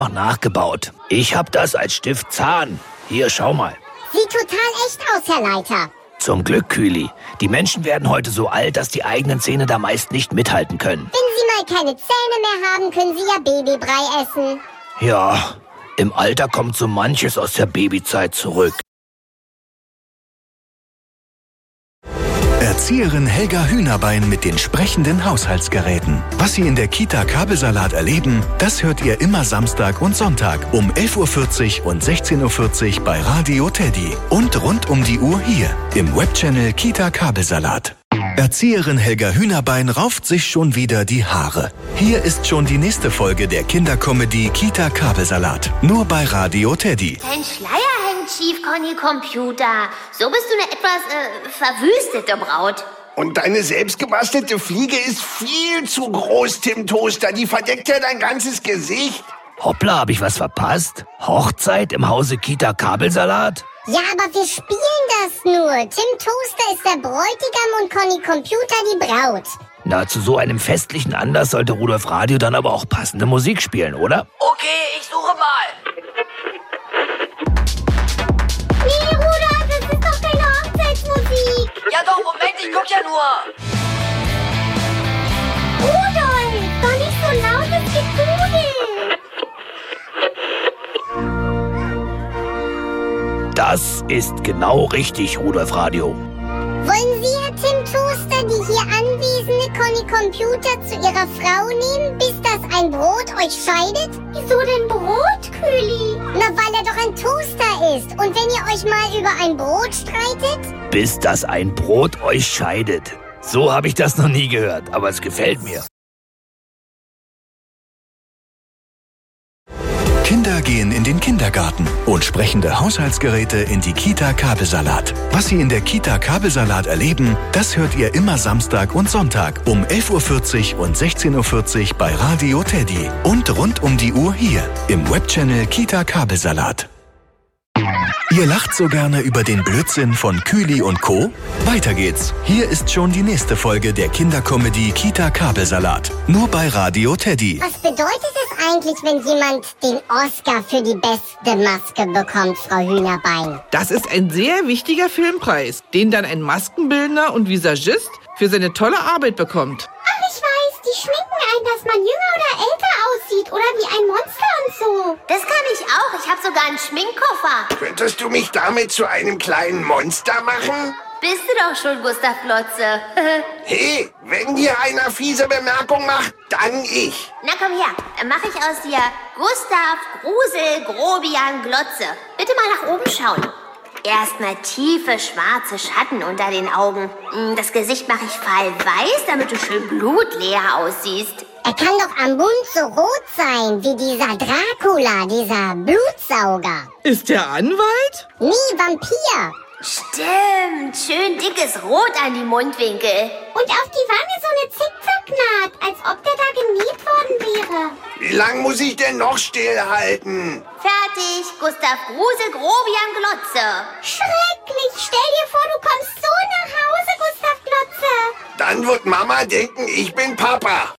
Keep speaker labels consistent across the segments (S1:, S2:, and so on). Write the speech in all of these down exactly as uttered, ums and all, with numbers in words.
S1: nachgebaut. Ich hab das als Stift Zahn. Hier, schau mal.
S2: Sieht total echt aus, Herr Leiter.
S1: Zum Glück, Kühli. Die Menschen werden heute so alt, dass die eigenen Zähne da meist nicht mithalten können.
S2: Wenn Sie mal keine Zähne mehr haben, können Sie ja Babybrei essen.
S1: Ja, im Alter kommt so manches aus der Babyzeit zurück.
S3: Erzieherin Helga Hühnerbein mit den sprechenden Haushaltsgeräten. Was Sie in der Kita Kabelsalat erleben, das hört ihr immer Samstag und Sonntag um elf Uhr vierzig und sechzehn Uhr vierzig bei Radio Teddy. Und rund um die Uhr hier im Webchannel Kita Kabelsalat. Erzieherin Helga Hühnerbein rauft sich schon wieder die Haare. Hier ist schon die nächste Folge der Kindercomedy Kita Kabelsalat. Nur bei Radio Teddy.
S4: Dein Schleier hängt schief, Conny Computer. So bist du eine etwas äh, verwüstete Braut.
S5: Und deine selbstgebastelte Fliege ist viel zu groß, Tim Toaster. Die verdeckt ja dein ganzes Gesicht.
S1: Hoppla, hab ich was verpasst? Hochzeit im Hause Kita Kabelsalat?
S2: Ja, aber wir spielen das nur. Tim Toaster ist der Bräutigam und Conny Computer die Braut.
S1: Na, zu so einem festlichen Anlass sollte Rudolf Radio dann aber auch passende Musik spielen, oder?
S6: Okay, ich suche mal.
S2: Nee, Rudolf, das ist doch keine Hochzeitsmusik.
S6: Ja doch, Moment, ich guck ja nur.
S2: Rudolf, doch nicht so lautes Gedudel.
S1: Das ist genau richtig, Rudolf Radio.
S2: Wollen Sie, Herr Tim Toaster, die hier anwesende Conny Computer zu Ihrer Frau nehmen, bis das ein Brot euch scheidet? Wieso denn Brot, Kühli? Na, weil er doch ein Toaster ist. Und wenn ihr euch mal über ein Brot streitet?
S1: Bis das ein Brot euch scheidet. So habe ich das noch nie gehört, aber es gefällt mir.
S3: Kinder gehen in den Kindergarten und sprechende Haushaltsgeräte in die Kita Kabelsalat. Was Sie in der Kita Kabelsalat erleben, das hört ihr immer Samstag und Sonntag um elf Uhr vierzig und sechzehn Uhr vierzig bei Radio Teddy. Und rund um die Uhr hier im Webchannel Kita Kabelsalat. Ihr lacht so gerne über den Blödsinn von Kühli und Co.? Weiter geht's. Hier ist schon die nächste Folge der Kindercomedy Kita Kabelsalat. Nur bei Radio Teddy.
S2: Was bedeutet es eigentlich, wenn jemand den Oscar für die beste Maske bekommt, Frau Hühnerbein?
S7: Das ist ein sehr wichtiger Filmpreis, den dann ein Maskenbildner und Visagist für seine tolle Arbeit bekommt.
S2: Ach, ich weiß, die schminken einen, dass man jünger oder älter aussieht oder wie ein Monster und so.
S4: Das kann ich auch. Ich habe sogar einen Schminkkoffer.
S5: Könntest du mich damit zu einem kleinen Monster machen?
S4: Bist du doch schon, Gustav Glotze.
S5: Hey, wenn dir einer fiese Bemerkung macht, dann ich.
S4: Na komm her, dann mache ich aus dir Gustav Grusel Grobian Glotze. Bitte mal nach oben schauen. Erstmal tiefe schwarze Schatten unter den Augen. Das Gesicht mache ich fallweiß, damit du schön blutleer aussiehst.
S2: Er kann doch am Mund so rot sein, wie dieser Dracula, dieser Blutsauger.
S7: Ist der Anwalt?
S2: Nee, Vampir.
S4: Stimmt, schön dickes Rot an die Mundwinkel.
S2: Und auf die Wange so eine Zickzacknaht, als ob der da genäht worden wäre.
S5: Wie lang muss ich denn noch stillhalten?
S4: Fertig, Gustav Grusel Grobian Glotze.
S2: Schrecklich, stell dir vor, du kommst so nach Hause, Gustav Glotze.
S5: Dann wird Mama denken, ich bin Papa.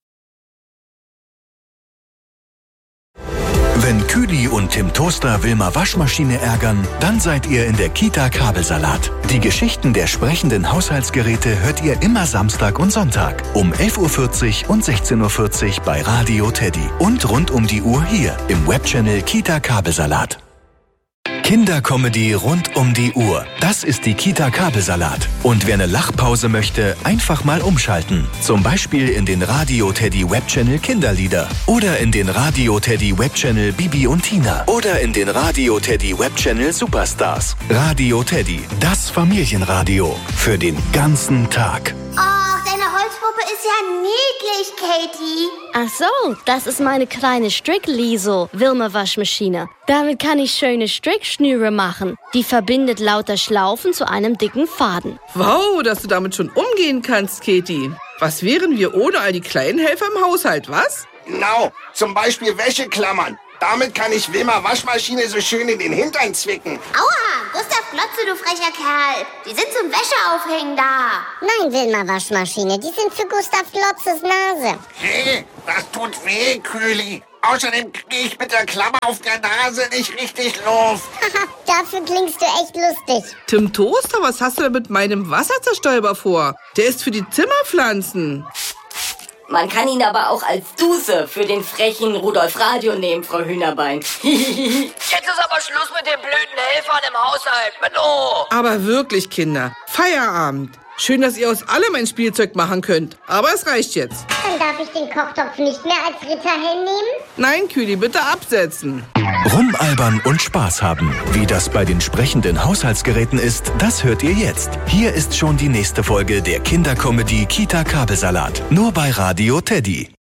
S3: Wenn Kühli und Tim Toaster Wilma Waschmaschine ärgern, dann seid ihr in der Kita Kabelsalat. Die Geschichten der sprechenden Haushaltsgeräte hört ihr immer Samstag und Sonntag um elf Uhr vierzig und sechzehn Uhr vierzig bei Radio Teddy. Und rund um die Uhr hier im Webchannel Kita Kabelsalat. Kindercomedy rund um die Uhr. Das ist die Kita Kabelsalat. Und wer eine Lachpause möchte, einfach mal umschalten. Zum Beispiel in den Radio Teddy Webchannel Kinderlieder. Oder in den Radio Teddy Webchannel Bibi und Tina. Oder in den Radio Teddy Webchannel Superstars. Radio Teddy, das Familienradio. Für den ganzen Tag.
S4: Ach, deine Holzpuppe ist ja niedlich, Katie.
S8: Ach so, das ist meine kleine Strickliesel, Wilma Waschmaschine. Damit kann ich schöne Strickschnüre machen. Die verbindet lauter Schlaufen zu einem dicken Faden.
S7: Wow, dass du damit schon umgehen kannst, Katie. Was wären wir ohne all die kleinen Helfer im Haushalt, was?
S5: Genau, zum Beispiel Wäscheklammern. Damit kann ich Wilma Waschmaschine so schön in den Hintern zwicken.
S4: Aua, Gustav Glotze, du frecher Kerl. Die sind zum Wäscheaufhängen da.
S2: Nein, Wilma Waschmaschine, die sind für Gustav Glotzes Nase.
S5: Hey, das tut weh, Kühli. Außerdem kriege ich mit der Klammer auf der Nase nicht richtig Luft.
S2: Haha, dafür klingst du echt lustig.
S7: Tim Toaster, was hast du denn mit meinem Wasserzerstäuber vor? Der ist für die Zimmerpflanzen.
S9: Man kann ihn aber auch als Duse für den frechen Rudolf Radio nehmen, Frau Hühnerbein.
S6: Jetzt ist aber Schluss mit den blöden Helfern im Haushalt. Menno!
S7: Aber wirklich, Kinder, Feierabend. Schön, dass ihr aus allem ein Spielzeug machen könnt. Aber es reicht jetzt.
S2: Dann darf ich den Kochtopf nicht mehr als Ritterhelm nehmen?
S7: Nein, Küli, bitte absetzen.
S3: Rumalbern und Spaß haben. Wie das bei den sprechenden Haushaltsgeräten ist, das hört ihr jetzt. Hier ist schon die nächste Folge der Kindercomedy Kita Kabelsalat. Nur bei Radio Teddy.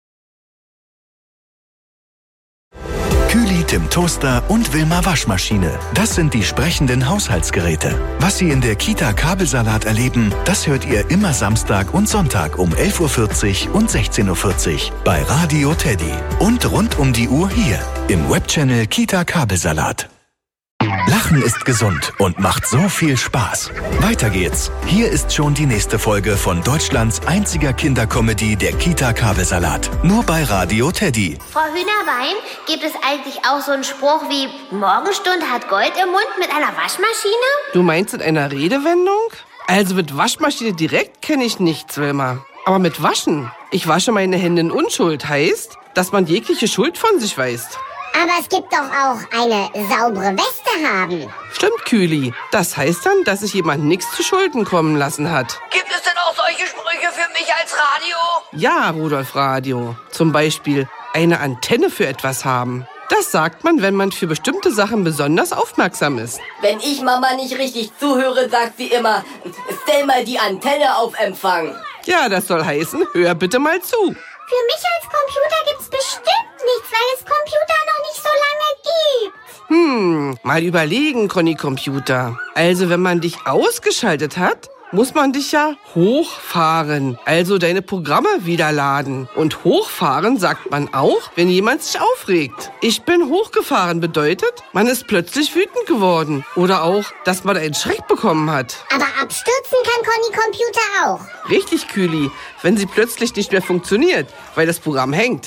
S3: Küli, Tim Toaster und Wilma Waschmaschine. Das sind die sprechenden Haushaltsgeräte. Was Sie in der Kita Kabelsalat erleben, das hört ihr immer Samstag und Sonntag um elf Uhr vierzig und sechzehn Uhr vierzig bei Radio Teddy. Und rund um die Uhr hier im Webchannel Kita Kabelsalat. Lachen ist gesund und macht so viel Spaß. Weiter geht's. Hier ist schon die nächste Folge von Deutschlands einziger Kindercomedy, der Kita Kabelsalat. Nur bei Radio Teddy.
S4: Frau Hühnerbein, gibt es eigentlich auch so einen Spruch wie Morgenstund hat Gold im Mund mit einer Waschmaschine?
S7: Du meinst in einer Redewendung? Also mit Waschmaschine direkt kenne ich nichts, Wilma. Aber mit Waschen. Ich wasche meine Hände in Unschuld. Heißt, dass man jegliche Schuld von sich weist.
S2: Aber es gibt doch auch eine saubere Weste haben.
S7: Stimmt, Küli. Das heißt dann, dass sich jemand nichts zu Schulden kommen lassen hat.
S6: Gibt es denn auch solche Sprüche für mich als Radio?
S7: Ja, Rudolf Radio. Zum Beispiel eine Antenne für etwas haben. Das sagt man, wenn man für bestimmte Sachen besonders aufmerksam ist.
S9: Wenn ich Mama nicht richtig zuhöre, sagt sie immer, stell mal die Antenne auf Empfang.
S7: Ja, das soll heißen, hör bitte mal zu.
S2: Für mich als Computer gibt's bestimmt nichts, weil es Computer noch nicht so lange gibt.
S7: Hm, mal überlegen, Conny Computer. Also, wenn man dich ausgeschaltet hat, muss man dich ja hochfahren, also deine Programme wieder laden. Und hochfahren sagt man auch, wenn jemand sich aufregt. Ich bin hochgefahren bedeutet, man ist plötzlich wütend geworden. Oder auch, dass man einen Schreck bekommen hat.
S2: Aber abstürzen kann Conny Computer auch.
S7: Richtig, Küli, wenn sie plötzlich nicht mehr funktioniert, weil das Programm hängt.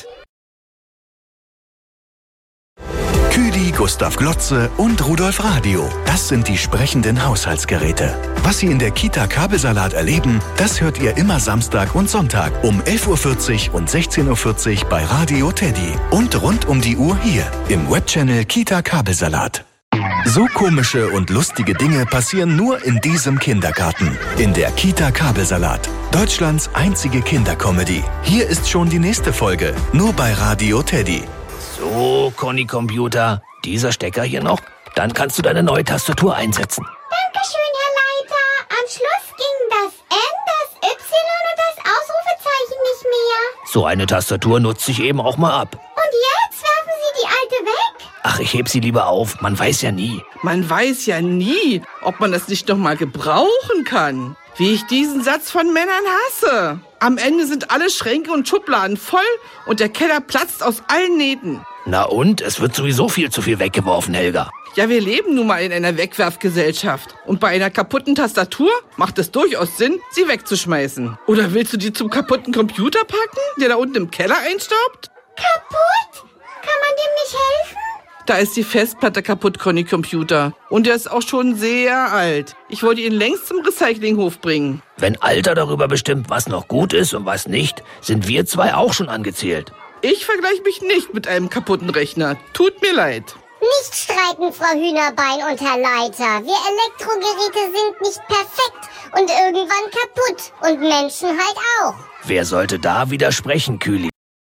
S3: Küli, Gustav Glotze und Rudolf Radio. Das sind die sprechenden Haushaltsgeräte. Was Sie in der Kita Kabelsalat erleben, das hört ihr immer Samstag und Sonntag um elf Uhr vierzig und sechzehn Uhr vierzig bei Radio Teddy. Und rund um die Uhr hier im Webchannel Kita Kabelsalat. So komische und lustige Dinge passieren nur in diesem Kindergarten. In der Kita Kabelsalat. Deutschlands einzige Kindercomedy. Hier ist schon die nächste Folge. Nur bei Radio Teddy.
S1: So, Conny Computer, dieser Stecker hier noch. Dann kannst du deine neue Tastatur einsetzen.
S2: Dankeschön, Herr Leiter. Am Schluss ging das N, das Y und das Ausrufezeichen nicht mehr.
S1: So eine Tastatur nutze ich eben auch mal ab.
S2: Und jetzt werfen Sie die alte weg?
S1: Ach, ich heb sie lieber auf. Man weiß ja nie.
S7: Man weiß ja nie, ob man das nicht noch mal gebrauchen kann. Wie ich diesen Satz von Männern hasse. Am Ende sind alle Schränke und Schubladen voll und der Keller platzt aus allen Nähten.
S1: Na und? Es wird sowieso viel zu viel weggeworfen, Helga.
S7: Ja, wir leben nun mal in einer Wegwerfgesellschaft. Und bei einer kaputten Tastatur macht es durchaus Sinn, sie wegzuschmeißen. Oder willst du die zum kaputten Computer packen, der da unten im Keller einstaubt?
S2: Kaputt? Kann man dem nicht helfen?
S7: Da ist die Festplatte kaputt, Conny Computer. Und der ist auch schon sehr alt. Ich wollte ihn längst zum Recyclinghof bringen.
S1: Wenn Alter darüber bestimmt, was noch gut ist und was nicht, sind wir zwei auch schon angezählt.
S7: Ich vergleiche mich nicht mit einem kaputten Rechner. Tut mir leid.
S2: Nicht streiten, Frau Hühnerbein und Herr Leiter. Wir Elektrogeräte sind nicht perfekt und irgendwann kaputt. Und Menschen halt auch.
S1: Wer sollte da widersprechen, Küli?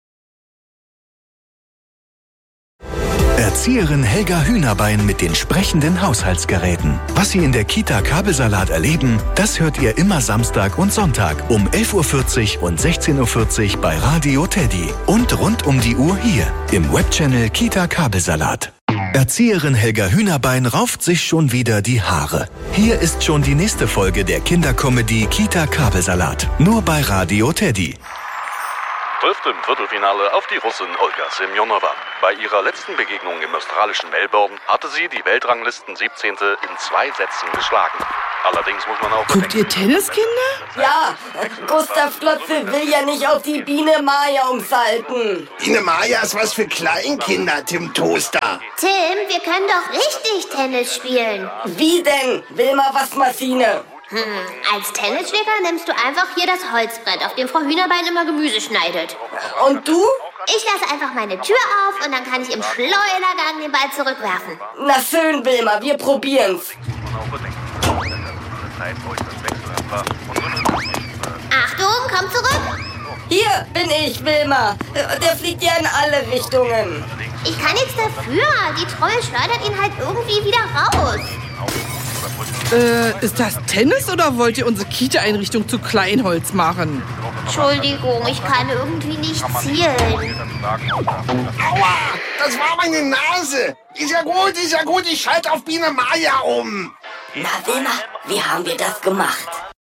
S3: Erzieherin Helga Hühnerbein mit den sprechenden Haushaltsgeräten. Was Sie in der Kita Kabelsalat erleben, das hört ihr immer Samstag und Sonntag um elf Uhr vierzig und sechzehn Uhr vierzig bei Radio Teddy. Und rund um die Uhr hier im Webchannel Kita Kabelsalat. Erzieherin Helga Hühnerbein rauft sich schon wieder die Haare. Hier ist schon die nächste Folge der Kindercomedy Kita Kabelsalat. Nur bei Radio Teddy.
S10: Trifft im Viertelfinale auf die Russin Olga Semjonova. Bei ihrer letzten Begegnung im australischen Melbourne hatte sie die Weltranglisten siebzehnte in zwei Sätzen geschlagen. Allerdings muss man auch...
S7: Guckt ihr Tennis, Kinder?
S9: Ja, Gustav Glotze will ja nicht auf die Biene Maya umschalten.
S5: Biene Maya ist was für Kleinkinder, Tim Toaster.
S4: Tim, wir können doch richtig Tennis spielen.
S9: Wie denn, Wilma Waschmaschine?
S4: Hm, als Tennisschläger nimmst du einfach hier das Holzbrett, auf dem Frau Hühnerbein immer Gemüse schneidet.
S9: Und du?
S4: Ich lasse einfach meine Tür auf und dann kann ich im Schleudergang den Ball zurückwerfen.
S9: Na schön, Wilma, wir probieren's.
S4: Achtung, komm zurück.
S9: Hier bin ich, Wilma. Der fliegt ja in alle Richtungen.
S4: Ich kann nichts dafür. Die Trommel schleudert ihn halt irgendwie wieder raus.
S7: Äh, ist das Tennis oder wollt ihr unsere Kita-Einrichtung zu Kleinholz machen?
S4: Entschuldigung, ich kann irgendwie nicht zielen.
S5: Aua, das war meine Nase. Ist ja gut, ist ja gut, ich schalte auf Biene Maya um.
S9: Na, Wilma, wie haben wir das gemacht?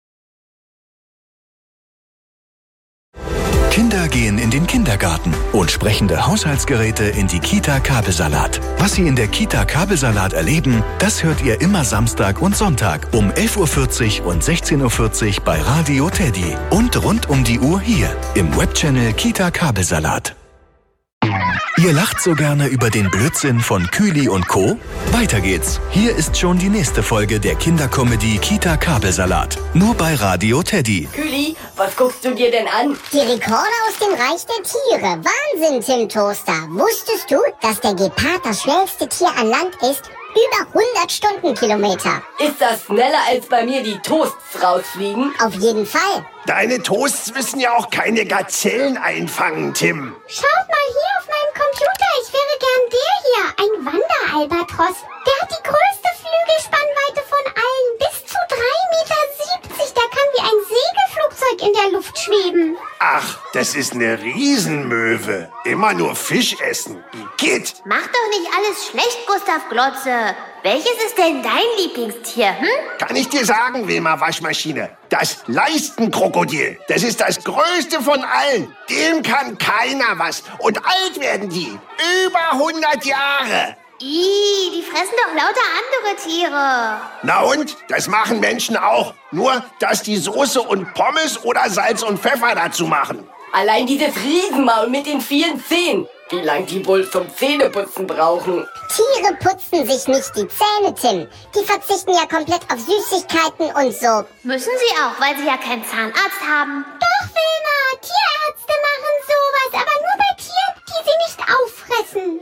S3: Kinder gehen in den Kindergarten und sprechende Haushaltsgeräte in die Kita Kabelsalat. Was sie in der Kita Kabelsalat erleben, das hört ihr immer Samstag und Sonntag um elf Uhr vierzig und sechzehn Uhr vierzig bei Radio Teddy und rund um die Uhr hier im Webchannel Kita Kabelsalat. Ihr lacht so gerne über den Blödsinn von Kühli und Co. Weiter geht's. Hier ist schon die nächste Folge der Kindercomedy Kita Kabelsalat. Nur bei Radio Teddy.
S9: Kühli, was guckst du dir denn an?
S2: Die Rekorder aus dem Reich der Tiere. Wahnsinn, Tim Toaster. Wusstest du, dass der Gepard das schnellste Tier an Land ist? Über hundert Stundenkilometer.
S9: Ist das schneller als bei mir die Toasts rausfliegen?
S2: Auf jeden Fall.
S5: Deine Toasts müssen ja auch keine Gazellen einfangen, Tim.
S2: Schaut mal hier auf meinem Computer. Ich wäre gern der hier. Ein Wanderalbatros. Der hat die größte Flügelspannweite von allen. Bis zu drei Meter siebzig. Der kann wie ein Segelflugzeug in der Luft schweben.
S5: Ach, das ist eine Riesenmöwe. Immer nur Fisch essen. Igitt.
S4: Mach doch nicht alles schlecht, Gustav Glotze. Welches ist denn dein Lieblingstier, hm?
S5: Kann ich dir sagen, Wilma Waschmaschine? Das Leistenkrokodil. Das ist das größte von allen. Dem kann keiner was. Und alt werden die. Über hundert Jahre.
S4: Ih, die fressen doch lauter andere Tiere.
S5: Na und? Das machen Menschen auch. Nur, dass die Soße und Pommes oder Salz und Pfeffer dazu machen.
S9: Allein dieses Riesenmaul mit den vielen Zähnen. Wie lange die wohl zum Zähneputzen brauchen?
S2: Tiere putzen sich nicht die Zähne, Tim. Die verzichten ja komplett auf Süßigkeiten und so.
S4: Müssen sie auch, weil sie ja keinen Zahnarzt haben.
S2: Doch, Wilma, Tierärzte machen sowas, aber nur bei Tieren, die sie nicht auffressen.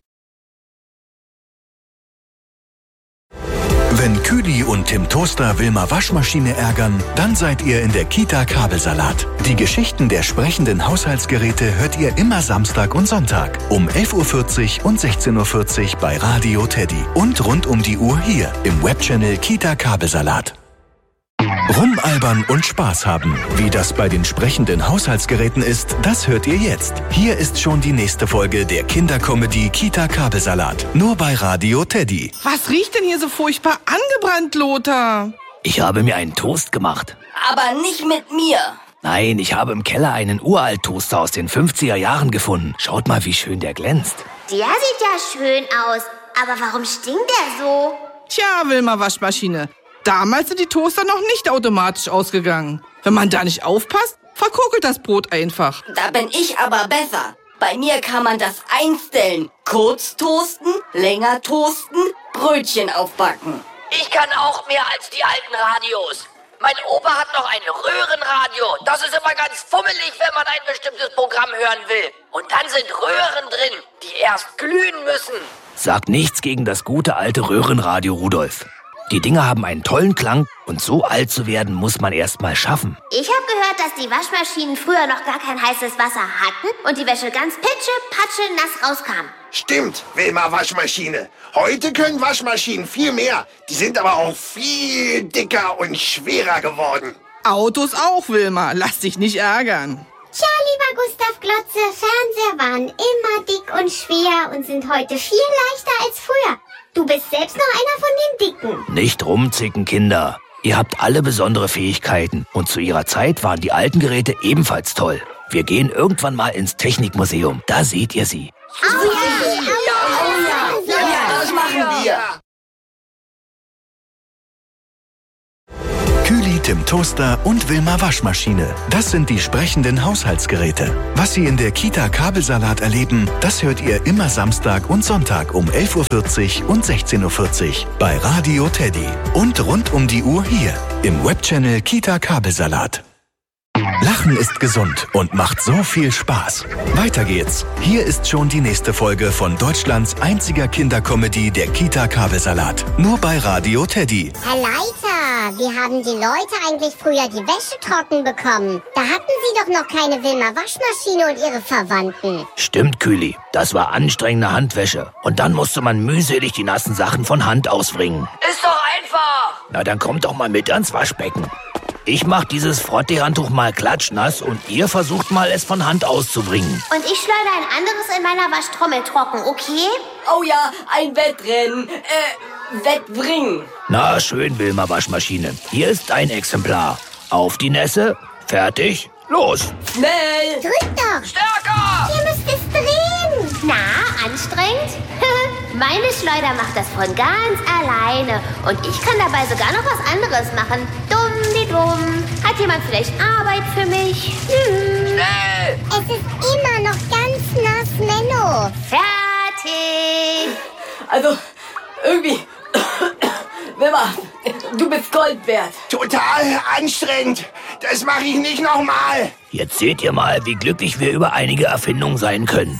S3: Wenn Kühli und Tim Toaster Wilma Waschmaschine ärgern, dann seid ihr in der Kita Kabelsalat. Die Geschichten der sprechenden Haushaltsgeräte hört ihr immer Samstag und Sonntag um elf Uhr vierzig und sechzehn Uhr vierzig bei Radio Teddy und rund um die Uhr hier im Webchannel Kita Kabelsalat. Rumalbern und Spaß haben. Wie das bei den sprechenden Haushaltsgeräten ist, das hört ihr jetzt. Hier ist schon die nächste Folge der Kindercomedy Kita Kabelsalat. Nur bei Radio Teddy.
S7: Was riecht denn hier so furchtbar angebrannt, Lothar?
S1: Ich habe mir einen Toast gemacht.
S9: Aber nicht mit mir.
S1: Nein, ich habe im Keller einen Uralt-Toaster aus den fünfziger Jahren gefunden. Schaut mal, wie schön der glänzt.
S4: Der sieht ja schön aus. Aber warum stinkt der so?
S7: Tja, Wilma Waschmaschine. Damals sind die Toaster noch nicht automatisch ausgegangen. Wenn man da nicht aufpasst, verkokelt das Brot einfach.
S9: Da bin ich aber besser. Bei mir kann man das einstellen. Kurz toasten, länger toasten, Brötchen aufbacken.
S6: Ich kann auch mehr als die alten Radios. Mein Opa hat noch ein Röhrenradio. Das ist immer ganz fummelig, wenn man ein bestimmtes Programm hören will. Und dann sind Röhren drin, die erst glühen müssen.
S1: Sagt nichts gegen das gute alte Röhrenradio, Rudolf. Die Dinger haben einen tollen Klang und so alt zu werden, muss man erst mal schaffen.
S4: Ich habe gehört, dass die Waschmaschinen früher noch gar kein heißes Wasser hatten und die Wäsche ganz pitsche, patsche, nass rauskam.
S5: Stimmt, Wilma Waschmaschine. Heute können Waschmaschinen viel mehr. Die sind aber auch viel dicker und schwerer geworden.
S7: Autos auch, Wilma. Lass dich nicht ärgern.
S2: Tja, lieber Gustav Glotze, Fernseher waren immer dick und schwer und sind heute viel leichter als früher. Du bist selbst noch einer von den Dicken.
S1: Nicht rumzicken, Kinder. Ihr habt alle besondere Fähigkeiten und zu ihrer Zeit waren die alten Geräte ebenfalls toll. Wir gehen irgendwann mal ins Technikmuseum. Da seht ihr sie.
S2: Oh ja, oh ja, oh ja,
S5: Ja, das machen wir.
S3: Tim Toaster und Wilma Waschmaschine. Das sind die sprechenden Haushaltsgeräte. Was Sie in der Kita Kabelsalat erleben, das hört ihr immer Samstag und Sonntag um elf Uhr vierzig und sechzehn Uhr vierzig bei Radio Teddy. Und rund um die Uhr hier im Webchannel Kita Kabelsalat. Lachen ist gesund und macht so viel Spaß. Weiter geht's. Hier ist schon die nächste Folge von Deutschlands einziger Kindercomedy, der Kita Kabelsalat. Nur bei Radio Teddy.
S2: Herr Leiter, wie haben die Leute eigentlich früher die Wäsche trocken bekommen? Da hatten sie doch noch keine Wilma Waschmaschine und ihre Verwandten.
S1: Stimmt, Kühli. Das war anstrengende Handwäsche. Und dann musste man mühselig die nassen Sachen von Hand ausbringen.
S6: Ist doch einfach.
S1: Na, dann kommt doch mal mit ans Waschbecken. Ich mach dieses Frottee-Handtuch mal klatschnass und ihr versucht mal, es von Hand auszubringen.
S4: Und ich schleudere ein anderes in meiner Waschtrommel trocken, okay?
S9: Oh ja, ein Wettrennen. Äh, Wettbringen.
S1: Na, schön, Wilma Waschmaschine. Hier ist ein Exemplar. Auf die Nässe. Fertig. Los.
S9: Schnell.
S2: Drück doch.
S6: Stärker.
S2: Ihr müsst es drehen.
S4: Na, anstrengend? Meine Schleuder macht das von ganz alleine. Und ich kann dabei sogar noch was anderes machen. Dumm, die dumm. Hat jemand vielleicht Arbeit für mich? Hm.
S6: Schnell.
S2: Es ist immer noch ganz nass, Menno.
S4: Fertig.
S9: Also, irgendwie... Wilma, du bist Gold wert.
S5: Total anstrengend. Das mache ich nicht nochmal.
S1: Jetzt seht ihr mal, wie glücklich wir über einige Erfindungen sein können.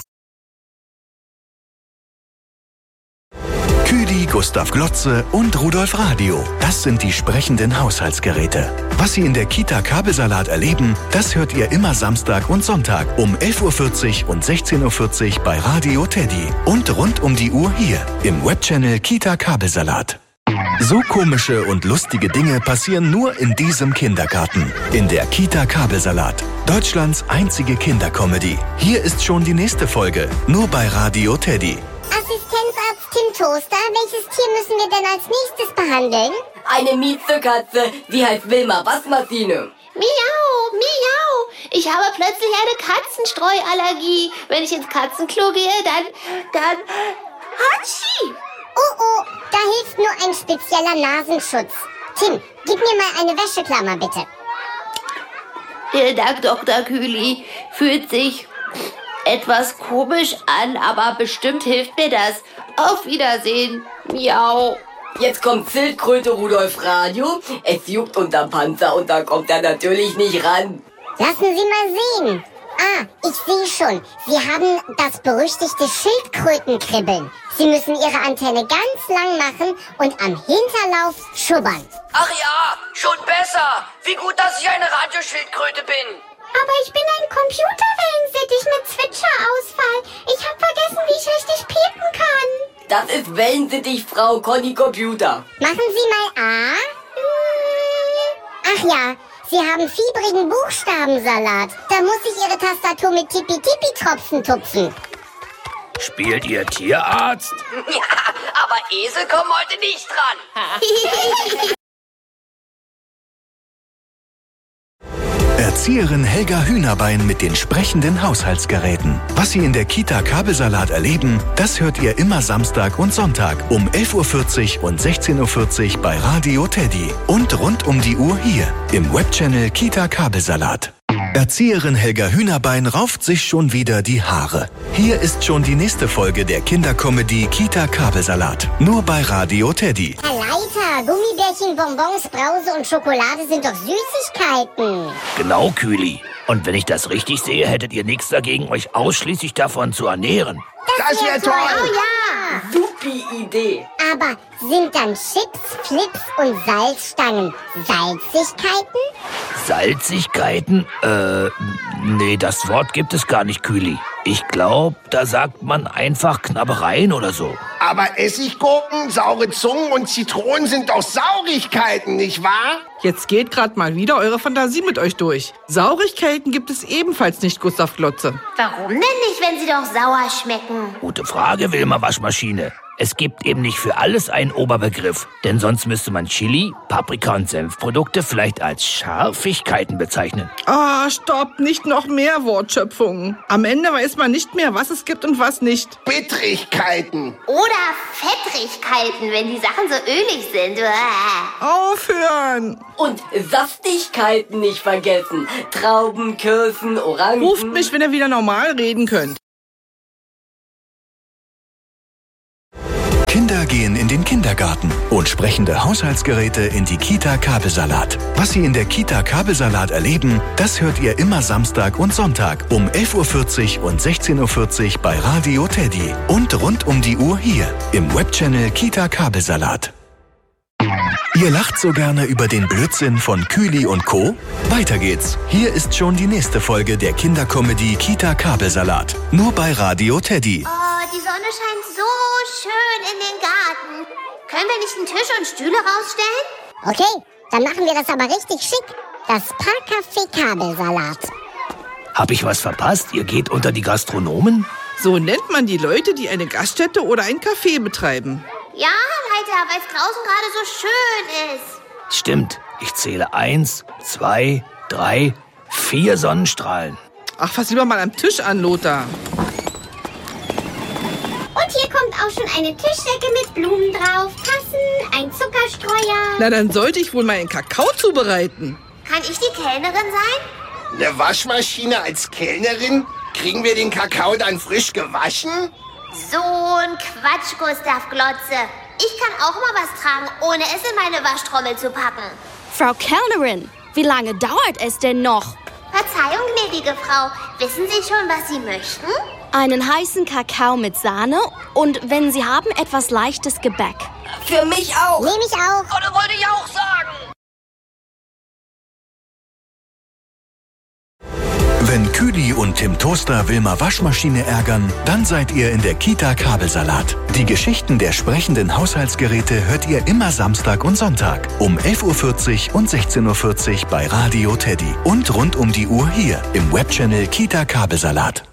S3: Küdi, Gustav Glotze und Rudolf Radio. Das sind die sprechenden Haushaltsgeräte. Was Sie in der Kita Kabelsalat erleben, das hört ihr immer Samstag und Sonntag um elf Uhr vierzig und sechzehn Uhr vierzig bei Radio Teddy. Und rund um die Uhr hier im Webchannel Kita Kabelsalat. So komische und lustige Dinge passieren nur in diesem Kindergarten. In der Kita Kabelsalat. Deutschlands einzige Kindercomedy. Hier ist schon die nächste Folge. Nur bei Radio Teddy.
S2: Assistenzarzt Tim Toaster, welches Tier müssen wir denn als nächstes behandeln?
S9: Eine mieze Katze, die heißt Wilma Waschmaschine.
S4: Miau, miau. Ich habe plötzlich eine Katzenstreuallergie. Wenn ich ins Katzenklo gehe, dann... dann... Hatschi!
S2: Oh oh, da hilft nur ein spezieller Nasenschutz. Tim, gib mir mal eine Wäscheklammer, bitte.
S4: Vielen Dank, Doktor Kühli. Fühlt sich etwas komisch an, aber bestimmt hilft mir das. Auf Wiedersehen. Miau.
S9: Jetzt kommt Schildkröte Rudolf Radio. Es juckt unterm Panzer und da kommt er natürlich nicht ran.
S2: Lassen Sie mal sehen. Ah, ich sehe schon. Sie haben das berüchtigte Schildkrötenkribbeln. Sie müssen Ihre Antenne ganz lang machen und am Hinterlauf schubbern.
S6: Ach ja, schon besser. Wie gut, dass ich eine Radioschildkröte bin.
S2: Aber ich bin ein Computerwellensittich mit Zwitscherausfall. Ich habe vergessen, wie ich richtig piepen kann.
S9: Das ist Wellensittich, Frau Conny Computer.
S2: Machen Sie mal A. Ach ja, Sie haben fiebrigen Buchstabensalat. Da muss ich Ihre Tastatur mit Tippi-Tippi-Tropfen tupfen.
S1: Spielt ihr Tierarzt?
S6: Ja, aber Esel kommen heute nicht dran.
S3: Erzieherin Helga Hühnerbein mit den sprechenden Haushaltsgeräten. Was Sie in der Kita Kabelsalat erleben, das hört ihr immer Samstag und Sonntag um elf Uhr vierzig und sechzehn Uhr vierzig bei Radio Teddy. Und rund um die Uhr hier im Webchannel Kita Kabelsalat. Erzieherin Helga Hühnerbein rauft sich schon wieder die Haare. Hier ist schon die nächste Folge der Kindercomedy Kita Kabelsalat. Nur bei Radio Teddy.
S2: Herr Leiter, Gummibärchen, Bonbons, Brause und Schokolade sind doch Süßigkeiten.
S1: Genau, Kühli. Und wenn ich das richtig sehe, hättet ihr nichts dagegen, euch ausschließlich davon zu ernähren.
S5: Das wäre toll.
S2: Oh ja.
S9: Supi Idee.
S2: Aber sind dann Chips, Flips und Salzstangen Salzigkeiten?
S1: Salzigkeiten? Äh, nee, das Wort gibt es gar nicht, Kühli. Ich glaube, da sagt man einfach Knabbereien oder so.
S5: Aber Essiggurken, saure Zungen und Zitronen sind doch Saurigkeiten, nicht wahr?
S7: Jetzt geht gerade mal wieder eure Fantasie mit euch durch. Saurigkeiten gibt es ebenfalls nicht, Gustav Glotze.
S4: Warum denn nicht, wenn sie doch sauer schmecken?
S1: Gute Frage, Wilma Waschmaschine. Es gibt eben nicht für alles einen Oberbegriff, denn sonst müsste man Chili, Paprika und Senfprodukte vielleicht als Scharfigkeiten bezeichnen.
S7: Ah, stopp, nicht noch mehr Wortschöpfungen. Am Ende weiß man nicht mehr, was es gibt und was nicht.
S5: Bittrigkeiten.
S4: Oder Fettrigkeiten, wenn die Sachen so ölig sind.
S7: Aufhören!
S9: Und Saftigkeiten nicht vergessen. Trauben, Kirschen, Orangen.
S7: Ruft mich, wenn ihr wieder normal reden könnt.
S3: Kinder gehen in den Kindergarten und sprechende Haushaltsgeräte in die Kita Kabelsalat. Was sie in der Kita Kabelsalat erleben, das hört ihr immer Samstag und Sonntag um elf Uhr vierzig und sechzehn Uhr vierzig bei Radio Teddy und rund um die Uhr hier im Webchannel Kita Kabelsalat. Ihr lacht so gerne über den Blödsinn von Kühli und Co. Weiter geht's. Hier ist schon die nächste Folge der Kindercomedy Kita Kabelsalat. Nur bei Radio Teddy.
S4: Oh, die Sonne scheint so schön in den Garten. Können wir nicht einen Tisch und Stühle rausstellen?
S2: Okay, dann machen wir das aber richtig schick. Das Parkcafé Kabelsalat.
S1: Hab ich was verpasst? Ihr geht unter die Gastronomen?
S7: So nennt man die Leute, die eine Gaststätte oder ein Café betreiben.
S4: Ja, Leiter, weil es draußen gerade so schön ist.
S1: Stimmt. Ich zähle eins, zwei, drei, vier Sonnenstrahlen.
S7: Ach, fass lieber mal am Tisch an, Lothar.
S2: Und hier kommt auch schon eine Tischdecke mit Blumen drauf, Tassen, ein Zuckerstreuer.
S7: Na, dann sollte ich wohl mal einen Kakao zubereiten.
S4: Kann ich die Kellnerin sein?
S5: Eine Waschmaschine als Kellnerin? Kriegen wir den Kakao dann frisch gewaschen?
S4: So ein Quatsch, Gustav Glotze. Ich kann auch mal was tragen, ohne es in meine Waschtrommel zu packen.
S8: Frau Kellnerin, wie lange dauert es denn noch?
S4: Verzeihung, gnädige Frau. Wissen Sie schon, was Sie möchten?
S8: Einen heißen Kakao mit Sahne und, wenn Sie haben, etwas leichtes Gebäck.
S9: Für mich auch.
S2: Nehme ich auch.
S6: Oh, das wollte ich auch sagen.
S3: Wenn Kühli und Tim Toaster Wilma Waschmaschine ärgern, dann seid ihr in der Kita Kabelsalat. Die Geschichten der sprechenden Haushaltsgeräte hört ihr immer Samstag und Sonntag um elf Uhr vierzig und sechzehn Uhr vierzig bei Radio Teddy und rund um die Uhr hier im Webchannel Kita Kabelsalat.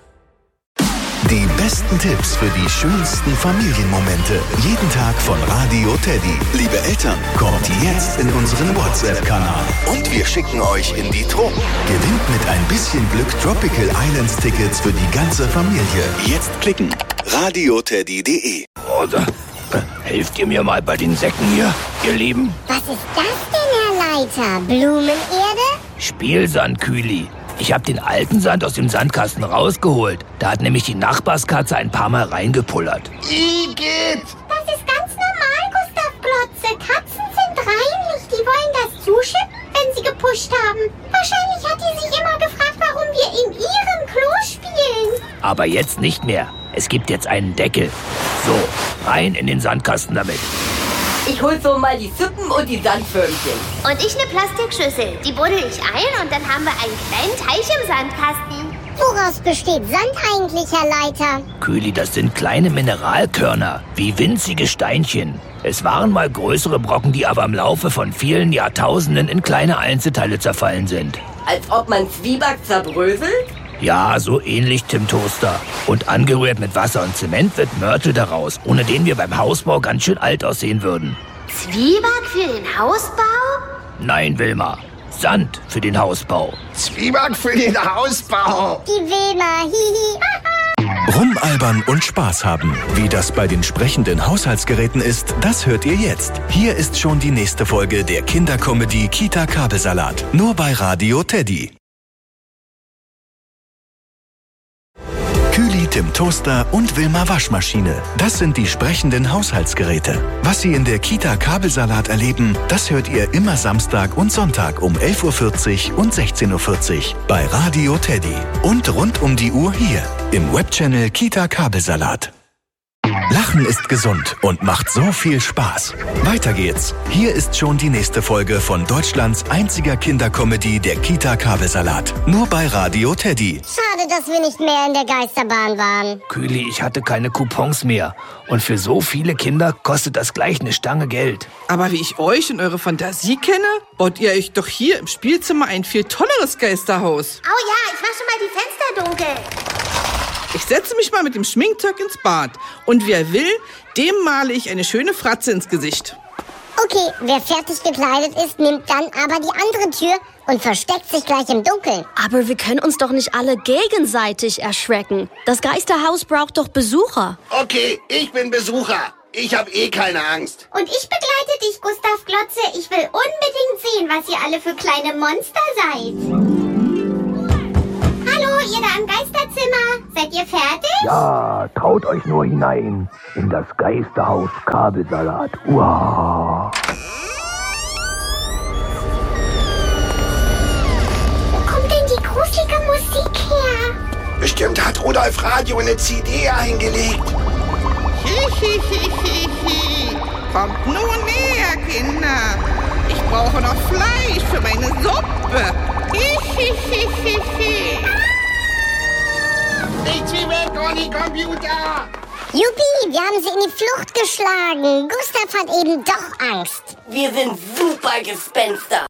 S3: Die besten Tipps für die schönsten Familienmomente. Jeden Tag von Radio Teddy. Liebe Eltern, kommt jetzt in unseren WhatsApp-Kanal. Und wir schicken euch in die Tropen. Gewinnt mit ein bisschen Glück Tropical Islands Tickets für die ganze Familie. Jetzt klicken. radioteddy punkt de.
S1: Oder äh, helft ihr mir mal bei den Säcken hier, ihr Lieben?
S2: Was ist das denn, Herr Leiter? Blumenerde?
S1: Spielsand, Kühli. Ich habe den alten Sand aus dem Sandkasten rausgeholt. Da hat nämlich die Nachbarskatze ein paar Mal reingepullert.
S5: Igitt!
S2: Das ist ganz normal, Gustav Glotze. Katzen sind reinlich. Die wollen das zuschippen, wenn sie gepusht haben. Wahrscheinlich hat die sich immer gefragt, warum wir in ihrem Klo spielen.
S1: Aber jetzt nicht mehr. Es gibt jetzt einen Deckel. So, rein in den Sandkasten damit.
S9: Ich hol so mal die Suppen und die Sandförmchen.
S4: Und ich eine Plastikschüssel. Die buddel ich ein und dann haben wir einen kleinen Teich im Sandkasten.
S2: Woraus besteht Sand eigentlich, Herr Leiter?
S1: Kühli, das sind kleine Mineralkörner, wie winzige Steinchen. Es waren mal größere Brocken, die aber im Laufe von vielen Jahrtausenden in kleine Einzelteile zerfallen sind.
S9: Als ob man Zwieback zerbröselt?
S1: Ja, so ähnlich, Tim Toaster. Und angerührt mit Wasser und Zement wird Mörtel daraus, ohne den wir beim Hausbau ganz schön alt aussehen würden.
S4: Zwieback für den Hausbau?
S1: Nein, Wilma. Sand für den Hausbau.
S5: Zwieback für den Hausbau.
S2: Die Wilma, hihi.
S3: Rumalbern und Spaß haben. Wie das bei den sprechenden Haushaltsgeräten ist, das hört ihr jetzt. Hier ist schon die nächste Folge der Kindercomedy Kita Kabelsalat. Nur bei Radio Teddy. Kühli, Tim Toaster und Wilma Waschmaschine. Das sind die sprechenden Haushaltsgeräte. Was Sie in der Kita Kabelsalat erleben, das hört ihr immer Samstag und Sonntag um elf Uhr vierzig und sechzehn Uhr vierzig bei Radio Teddy. Und rund um die Uhr hier im Webchannel Kita Kabelsalat. Lachen ist gesund und macht so viel Spaß. Weiter geht's. Hier ist schon die nächste Folge von Deutschlands einziger Kindercomedy, der Kita Kabelsalat. Nur bei Radio Teddy.
S2: Schade, dass wir nicht mehr in der Geisterbahn waren.
S1: Kühli, ich hatte keine Coupons mehr. Und für so viele Kinder kostet das gleich eine Stange Geld.
S7: Aber wie ich euch und eure Fantasie kenne, baut ihr euch doch hier im Spielzimmer ein viel tolleres Geisterhaus.
S4: Oh ja, ich mach schon mal die Fenster dunkel.
S7: Ich setze mich mal mit dem Schminkzeug ins Bad. Und wer will, Dem male ich eine schöne Fratze ins Gesicht.
S2: Okay, wer fertig gekleidet ist, nimmt dann aber die andere Tür und versteckt sich gleich im Dunkeln.
S8: Aber wir können uns doch nicht alle gegenseitig erschrecken. Das Geisterhaus braucht doch Besucher.
S5: Okay, ich bin Besucher. Ich habe eh keine Angst.
S2: Und ich begleite dich, Gustav Glotze. Ich will unbedingt sehen, was ihr alle für kleine Monster seid. Hallo, ihr da im Geisterzimmer. Seid ihr fertig?
S1: Ja, traut euch nur hinein in das Geisterhaus Kabelsalat. Uah.
S2: Wo kommt denn die gruselige Musik her?
S5: Bestimmt hat Rudolf Radio eine C D eingelegt.
S7: Hihihihihi. Kommt nun näher, Kinder. Ich brauche noch Fleisch für meine Suppe. Hihihihihi.
S5: Nichts wie weg, Conny-Computer!
S2: Juppie, wir haben sie in die Flucht geschlagen. Gustav hat eben doch Angst.
S9: Wir sind super Gespenster.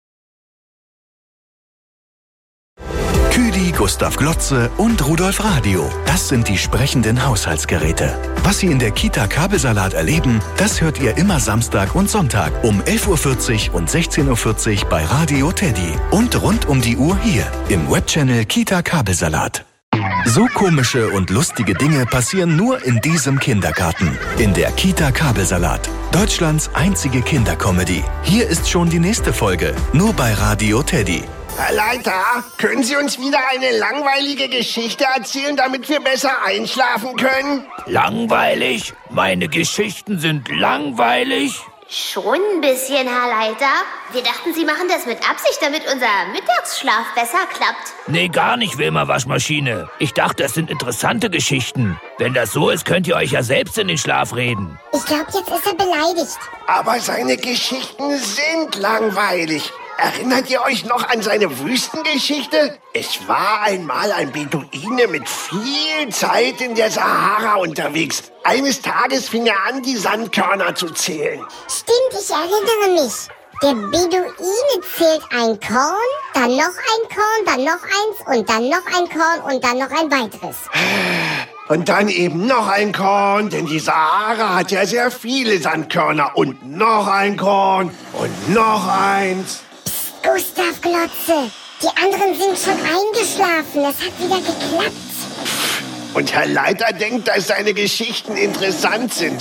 S3: Küdi, Gustav Glotze und Rudolf Radio. Das sind die sprechenden Haushaltsgeräte. Was Sie in der Kita Kabelsalat erleben, das hört ihr immer Samstag und Sonntag um elf Uhr vierzig und sechzehn Uhr vierzig bei Radio Teddy. Und rund um die Uhr hier im Webchannel Kita Kabelsalat. So komische und lustige Dinge passieren nur in diesem Kindergarten. In der Kita Kabelsalat. Deutschlands einzige Kindercomedy. Hier ist schon die nächste Folge. Nur bei Radio Teddy.
S5: Herr Leiter, können Sie uns wieder eine langweilige Geschichte erzählen, damit wir besser einschlafen können?
S1: Langweilig? Meine Geschichten sind langweilig?
S4: Schon ein bisschen, Herr Leiter. Wir dachten, Sie machen das mit Absicht, damit unser Mittagsschlaf besser klappt.
S1: Nee, gar nicht, Wilma Waschmaschine. Ich dachte, das sind interessante Geschichten. Wenn das so ist, könnt ihr euch ja selbst in den Schlaf reden.
S2: Ich glaube, jetzt ist er beleidigt.
S5: Aber seine Geschichten sind langweilig. Erinnert ihr euch noch an seine Wüstengeschichte? Es war einmal ein Beduine mit viel Zeit in der Sahara unterwegs. Eines Tages fing er an, die Sandkörner zu zählen.
S2: Stimmt, ich erinnere mich. Der Beduine zählt ein Korn, dann noch ein Korn, dann noch eins und dann noch ein Korn und dann noch ein weiteres.
S5: Und dann eben noch ein Korn, denn die Sahara hat ja sehr viele Sandkörner. Und noch ein Korn und noch eins.
S2: Gustav Glotze, die anderen sind schon eingeschlafen. Es hat wieder geklappt.
S5: Und Herr Leiter denkt, dass seine Geschichten interessant sind.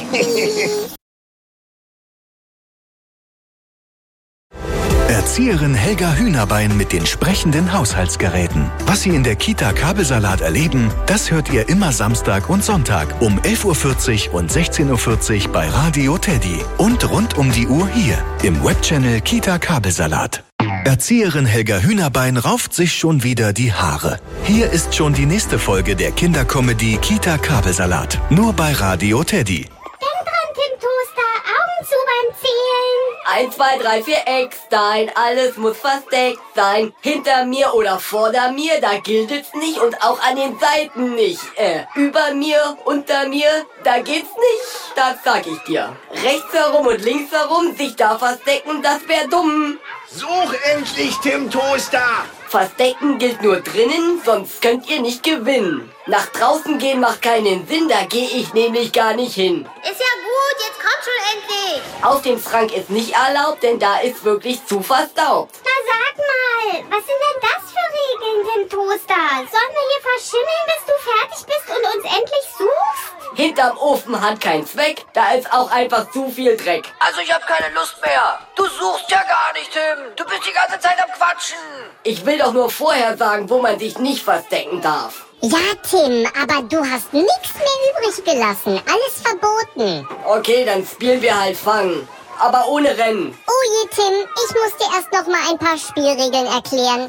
S3: Erzieherin Helga Hühnerbein mit den sprechenden Haushaltsgeräten. Was Sie in der Kita Kabelsalat erleben, das hört ihr immer Samstag und Sonntag um elf Uhr vierzig und sechzehn Uhr vierzig bei Radio Teddy. Und rund um die Uhr hier im Webchannel Kita Kabelsalat. Erzieherin Helga Hühnerbein rauft sich schon wieder die Haare. Hier ist schon die nächste Folge der Kindercomedy Kita Kabelsalat. Nur bei Radio Teddy.
S2: Denk dran, Tim Toaster, Augen zu beim Zählen.
S9: Eins, zwei, drei, vier, Eckstein. Alles muss versteckt sein. Hinter mir oder vor mir, da gilt es nicht. Und auch an den Seiten nicht. Äh, über mir, unter mir, da geht's nicht. Das sag ich dir. Rechts herum und links herum, sich da verstecken, das wär dumm.
S5: Such endlich, Tim Toaster!
S9: Verstecken gilt nur drinnen, sonst könnt ihr nicht gewinnen. Nach draußen gehen macht keinen Sinn, da gehe ich nämlich gar nicht hin.
S4: Ist ja gut, jetzt kommt schon endlich.
S9: Auf dem Schrank ist nicht erlaubt, denn da ist wirklich zu verstaubt.
S2: Na sag mal, was sind denn das für Regeln, Tim Toaster? Sollen wir hier verschimmeln, bis du fertig bist und uns endlich suchst?
S9: Hinterm Ofen hat keinen Zweck, da ist auch einfach zu viel Dreck.
S6: Also ich hab keine Lust mehr. Du suchst ja gar nicht, Tim. Du bist die ganze Zeit am Quatschen.
S9: Ich will doch nur vorher sagen, wo man sich nicht verstecken darf.
S2: Ja, Tim, aber du hast nichts mehr übrig gelassen. Alles verboten.
S9: Okay, dann spielen wir halt Fangen. Aber ohne Rennen.
S2: Oh je, Tim, ich muss dir erst noch mal ein paar Spielregeln erklären.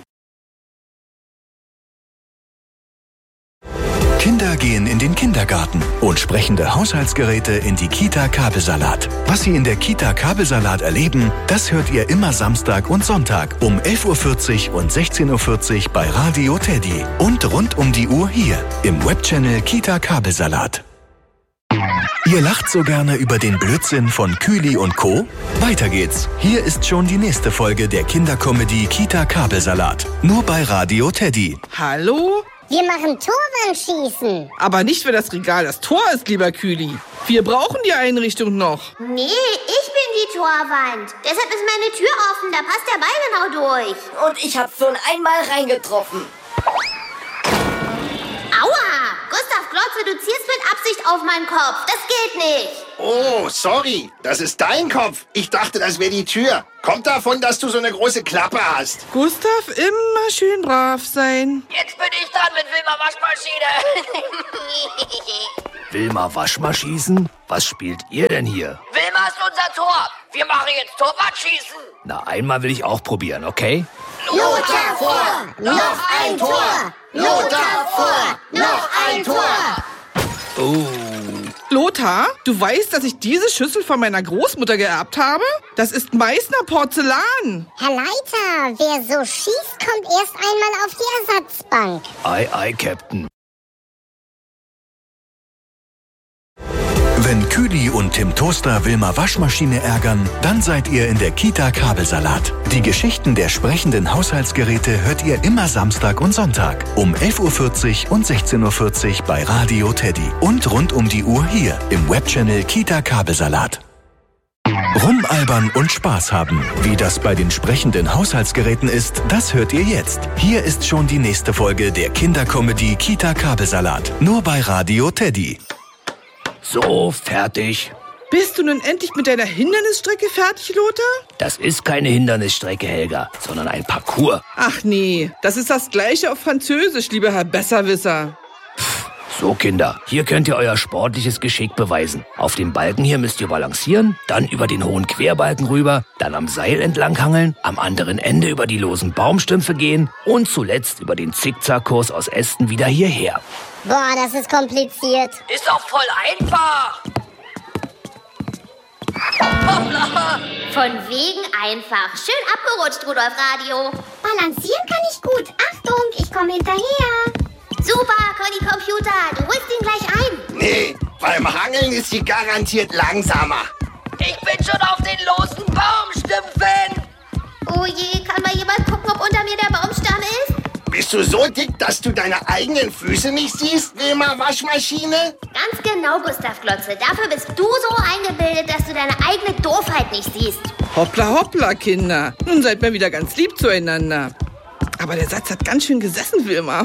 S3: Kinder gehen in den Kindergarten und sprechende Haushaltsgeräte in die Kita Kabelsalat. Was Sie in der Kita Kabelsalat erleben, das hört ihr immer Samstag und Sonntag um elf Uhr vierzig und sechzehn Uhr vierzig bei Radio Teddy. Und rund um die Uhr hier im Webchannel Kita Kabelsalat. Ihr lacht so gerne über den Blödsinn von Küli und Co.? Weiter geht's. Hier ist schon die nächste Folge der Kindercomedy Kita Kabelsalat. Nur bei Radio Teddy.
S7: Hallo?
S2: Wir machen Torwandschießen.
S7: Aber nicht, wenn das Regal das Tor ist, lieber Kühli. Wir brauchen die Einrichtung noch.
S4: Nee, ich bin die Torwand. Deshalb ist meine Tür offen, da passt der Ball genau durch.
S9: Und ich hab schon einmal reingetroffen.
S4: Aua! Gustav Glotze, du ziehst mit Absicht auf meinen Kopf. Das geht nicht.
S5: Oh, sorry. Das ist dein Kopf. Ich dachte, das wäre die Tür. Kommt davon, dass du so eine große Klappe hast.
S7: Gustav, immer schön brav sein.
S6: Jetzt bin ich dran mit Wilma Waschmaschine.
S1: Wilma Waschmaschinen? Was spielt ihr denn hier?
S6: Wilma ist unser Tor. Wir machen jetzt Torwartschießen.
S1: Na, einmal will ich auch probieren, okay?
S2: Lothar vor! Noch ein Tor! Lothar vor! Noch ein Tor!
S1: Oh.
S7: Lothar, du weißt, dass ich diese Schüssel von meiner Großmutter geerbt habe? Das ist Meißner Porzellan.
S2: Herr Leiter, wer so schießt, kommt erst einmal auf die Ersatzbank.
S1: Ei, ei, Captain.
S3: Wenn Kühli und Tim Toaster Wilma Waschmaschine ärgern, dann seid ihr in der Kita Kabelsalat. Die Geschichten der sprechenden Haushaltsgeräte hört ihr immer Samstag und Sonntag um elf Uhr vierzig und sechzehn Uhr vierzig bei Radio Teddy und rund um die Uhr hier im Webchannel Kita Kabelsalat. Rumalbern und Spaß haben. Wie das bei den sprechenden Haushaltsgeräten ist, das hört ihr jetzt. Hier ist schon die nächste Folge der Kindercomedy Kita Kabelsalat. Nur bei Radio Teddy.
S1: So, fertig.
S7: Bist du nun endlich mit deiner Hindernisstrecke fertig, Lothar?
S1: Das ist keine Hindernisstrecke, Helga, sondern ein Parcours.
S7: Ach nee, das ist das Gleiche auf Französisch, lieber Herr Besserwisser.
S1: So, Kinder, hier könnt ihr euer sportliches Geschick beweisen. Auf dem Balken hier müsst ihr balancieren, dann über den hohen Querbalken rüber, dann am Seil entlanghangeln, am anderen Ende über die losen Baumstümpfe gehen und zuletzt über den Zickzackkurs aus Ästen wieder hierher.
S2: Boah, das ist kompliziert.
S6: Ist doch voll einfach. Hoppla.
S4: Von wegen einfach. Schön abgerutscht, Rudolf Radio.
S2: Balancieren kann ich gut. Achtung, ich komme hinterher.
S4: Super, Conny Computer, du holst ihn gleich ein.
S5: Nee, beim Hangeln ist sie garantiert langsamer.
S6: Ich bin schon auf den losen Baumstümpfen.
S4: Oh je, kann mal jemand gucken, ob unter mir der Baumstamm ist?
S5: Bist du so dick, dass du deine eigenen Füße nicht siehst, Wilma Waschmaschine?
S4: Ganz genau, Gustav Glotze. Dafür bist du so eingebildet, dass du deine eigene Doofheit nicht siehst.
S7: Hoppla, hoppla, Kinder. Nun seid mal wieder ganz lieb zueinander. Aber der Satz hat ganz schön gesessen, Wilma.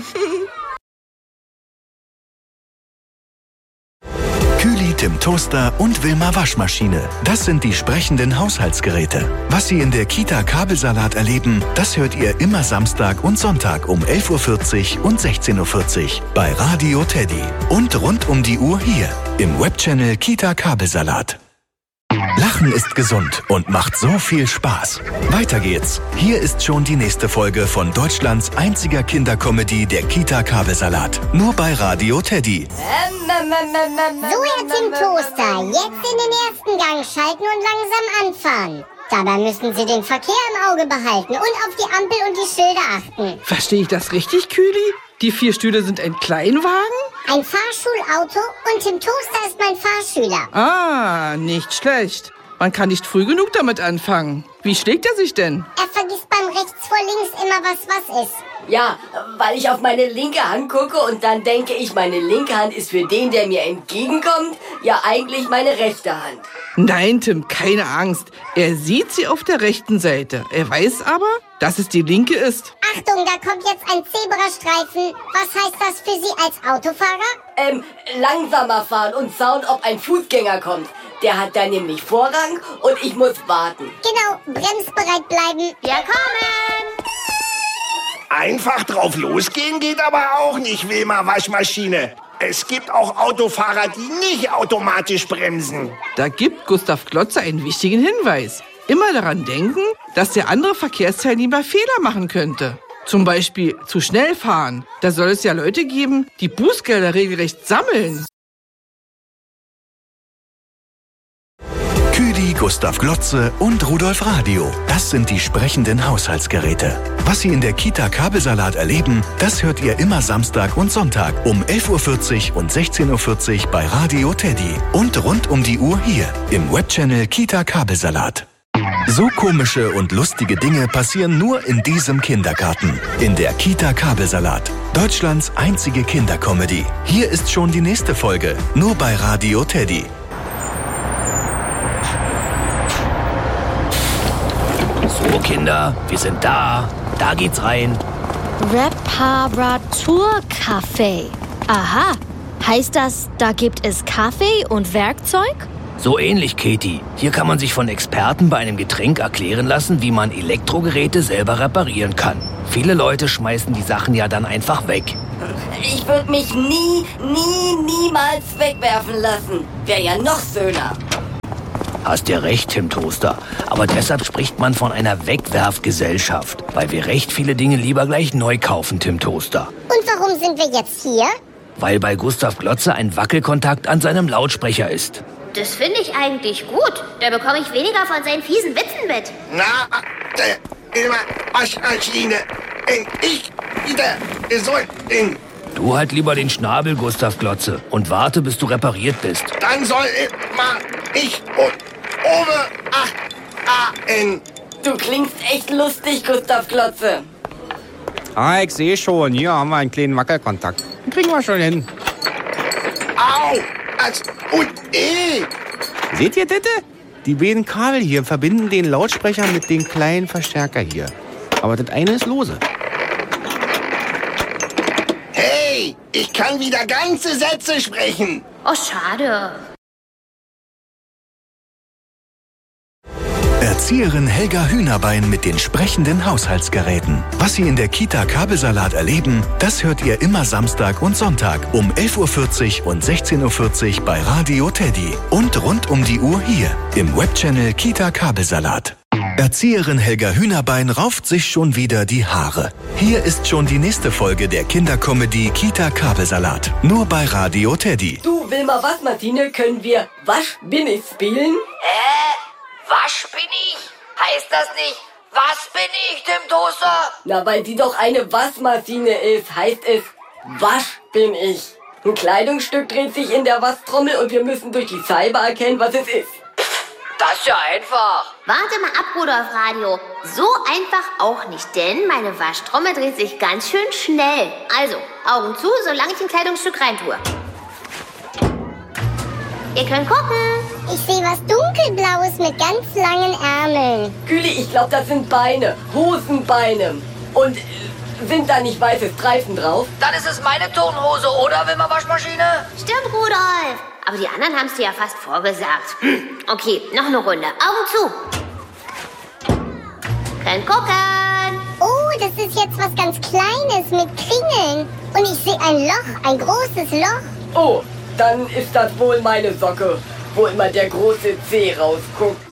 S3: Kühli, Tim Toaster und Wilma Waschmaschine. Das sind die sprechenden Haushaltsgeräte. Was Sie in der Kita Kabelsalat erleben, das hört ihr immer Samstag und Sonntag um elf Uhr vierzig und sechzehn Uhr vierzig bei Radio Teddy. Und rund um die Uhr hier im Webchannel Kita Kabelsalat. Lachen ist gesund und macht so viel Spaß. Weiter geht's. Hier ist schon die nächste Folge von Deutschlands einziger Kindercomedy, der Kita Kabelsalat. Nur bei Radio Teddy.
S2: So, Herr Tim Toaster, jetzt in den ersten Gang schalten und langsam anfahren. Dabei müssen Sie den Verkehr im Auge behalten und auf die Ampel und die Schilder achten.
S7: Verstehe ich das richtig, Kühli? Die vier Stühle sind ein Kleinwagen?
S2: Ein Fahrschulauto und Tim Toaster ist mein Fahrschüler.
S7: Ah, nicht schlecht. Man kann nicht früh genug damit anfangen. Wie schlägt er sich denn?
S2: Er vergisst beim rechts vor links immer, was was ist.
S9: Ja, weil ich auf meine linke Hand gucke und dann denke ich, meine linke Hand ist für den, der mir entgegenkommt, ja eigentlich meine rechte Hand.
S7: Nein, Tim, keine Angst. Er sieht sie auf der rechten Seite. Er weiß aber, dass es die linke ist.
S2: Achtung, da kommt jetzt ein Zebrastreifen. Was heißt das für Sie als Autofahrer?
S9: Ähm, langsamer fahren und schauen, ob ein Fußgänger kommt. Der hat da nämlich Vorrang und ich muss warten.
S2: Genau, bremsbereit bleiben.
S4: Wir kommen!
S5: Einfach drauf losgehen geht aber auch nicht, Wilma Waschmaschine. Es gibt auch Autofahrer, die nicht automatisch bremsen.
S7: Da gibt Gustav Glotze einen wichtigen Hinweis. Immer daran denken, dass der andere Verkehrsteilnehmer Fehler machen könnte. Zum Beispiel zu schnell fahren. Da soll es ja Leute geben, die Bußgelder regelrecht sammeln.
S3: Kühli, Gustav Glotze und Rudolf Radio. Das sind die sprechenden Haushaltsgeräte. Was Sie in der Kita Kabelsalat erleben, das hört ihr immer Samstag und Sonntag um elf Uhr vierzig und sechzehn Uhr vierzig bei Radio Teddy. Und rund um die Uhr hier im Webchannel Kita Kabelsalat. So komische und lustige Dinge passieren nur in diesem Kindergarten. In der Kita Kabelsalat. Deutschlands einzige Kindercomedy. Hier ist schon die nächste Folge. Nur bei Radio Teddy.
S1: So, Kinder, wir sind da. Da geht's rein.
S8: Reparaturcafé. Aha. Heißt das, da gibt es Kaffee und Werkzeug?
S1: So ähnlich, Katie. Hier kann man sich von Experten bei einem Getränk erklären lassen, wie man Elektrogeräte selber reparieren kann. Viele Leute schmeißen die Sachen ja dann einfach weg.
S9: Ich würde mich nie, nie, niemals wegwerfen lassen. Wäre ja noch schöner.
S1: Hast ja recht, Tim Toaster. Aber deshalb spricht man von einer Wegwerfgesellschaft, weil wir recht viele Dinge lieber gleich neu kaufen, Tim Toaster.
S2: Und warum sind wir jetzt hier?
S1: Weil bei Gustav Glotze ein Wackelkontakt an seinem Lautsprecher ist.
S4: Das finde ich eigentlich gut. Da bekomme ich weniger von seinen fiesen Witzen mit.
S5: Na, äh, immer Waschmaschine. Äh, Ich wieder gesund bin.
S1: Du halt lieber den Schnabel, Gustav Glotze, und warte, bis du repariert bist.
S5: Dann soll immer ich und Ove acht A N.
S9: Du klingst echt lustig, Gustav Glotze.
S11: Ah, ich sehe schon. Hier haben wir einen kleinen Wackelkontakt. Den kriegen wir schon hin.
S5: Au! Das und eh!
S11: Seht ihr das? Die beiden Kabel hier verbinden den Lautsprecher mit dem kleinen Verstärker hier. Aber das eine ist lose.
S5: Hey, ich kann wieder ganze Sätze sprechen.
S4: Oh, schade.
S3: Erzieherin Helga Hühnerbein mit den sprechenden Haushaltsgeräten. Was Sie in der Kita Kabelsalat erleben, das hört ihr immer Samstag und Sonntag um elf Uhr vierzig und sechzehn Uhr vierzig bei Radio Teddy. Und rund um die Uhr hier im Webchannel Kita Kabelsalat. Erzieherin Helga Hühnerbein rauft sich schon wieder die Haare. Hier ist schon die nächste Folge der Kindercomedy Kita Kabelsalat. Nur bei Radio Teddy.
S9: Du, Wilma, was, Martine, können wir Wasch bin ich spielen?
S6: Hä? Was bin ich? Heißt das nicht, was bin ich, Tim Toaster?
S9: Na, weil sie doch eine Waschmaschine ist, heißt es, Wasch bin ich. Ein Kleidungsstück dreht sich in der Waschtrommel und wir müssen durch die Scheibe erkennen, was es ist.
S6: Das ist ja einfach.
S4: Warte mal ab, Rudolf Radio. So einfach auch nicht, denn meine Waschtrommel dreht sich ganz schön schnell. Also, Augen zu, solange ich ein Kleidungsstück reintue. Ihr könnt gucken.
S2: Ich sehe was dunkelblaues mit ganz langen Ärmeln.
S9: Kühli, ich glaube, das sind Beine, Hosenbeine. Und äh, sind da nicht weiße Streifen drauf?
S6: Dann ist es meine Turnhose, oder, Wilma Waschmaschine?
S4: Stimmt, Rudolf. Aber die anderen haben es dir ja fast vorgesagt. Okay, noch eine Runde. Augen zu. Könnt gucken.
S2: Oh, das ist jetzt was ganz Kleines mit Kringeln. Und ich sehe ein Loch, ein großes Loch.
S9: Oh, dann ist das wohl meine Socke, wo immer der große Zeh rausguckt.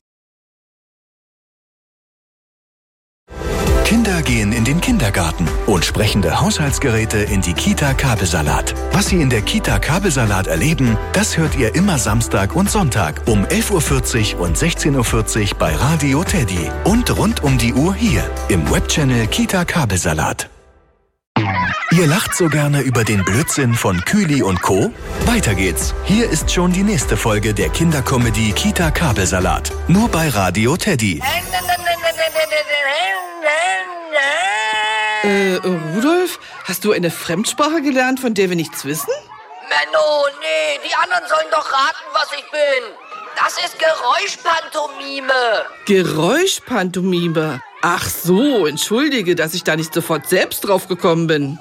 S3: Kinder gehen in den Kindergarten und sprechende Haushaltsgeräte in die Kita Kabelsalat. Was Sie in der Kita Kabelsalat erleben, das hört ihr immer Samstag und Sonntag um elf Uhr vierzig und sechzehn Uhr vierzig bei Radio Teddy. Und rund um die Uhr hier im Webchannel Kita Kabelsalat. Ihr lacht so gerne über den Blödsinn von Kühli und Co.? Weiter geht's. Hier ist schon die nächste Folge der Kindercomedy Kita Kabelsalat. Nur bei Radio Teddy.
S7: Äh, Rudolf, hast du eine Fremdsprache gelernt, von der wir nichts wissen?
S6: Menno, nee, die anderen sollen doch raten, was ich bin. Das ist Geräuschpantomime.
S7: Geräuschpantomime. Ach so, entschuldige, dass ich da nicht sofort selbst drauf gekommen bin.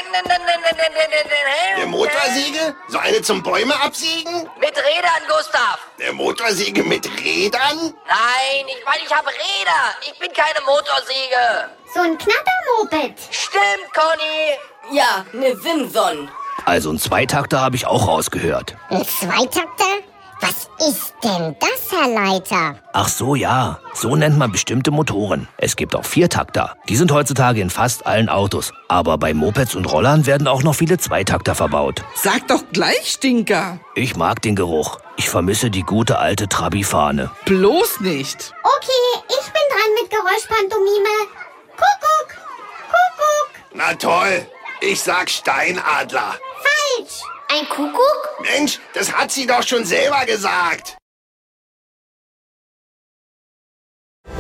S5: Der Motorsäge? So eine zum Bäume absägen?
S6: Mit Rädern, Gustav.
S5: Der Motorsäge mit Rädern?
S6: Nein, ich meine, ich habe Räder. Ich bin keine Motorsäge.
S2: So ein Knattermoped.
S6: Stimmt, Conny.
S9: Ja, ne Simson.
S1: Also einen Zweitakter habe ich auch rausgehört.
S2: Ein Zweitakter? Was ist denn das, Herr Leiter?
S1: Ach so, ja. So nennt man bestimmte Motoren. Es gibt auch Viertakter. Die sind heutzutage in fast allen Autos. Aber bei Mopeds und Rollern werden auch noch viele Zweitakter verbaut.
S7: Sag doch gleich, Stinker.
S1: Ich mag den Geruch. Ich vermisse die gute alte Trabi-Fahne.
S7: Bloß nicht.
S2: Okay, ich bin dran mit Geräuschpantomime. Kuckuck, Kuckuck.
S5: Na toll, ich sag Steinadler.
S2: Falsch.
S4: Ein Kuckuck?
S5: Mensch, das hat sie doch schon selber gesagt.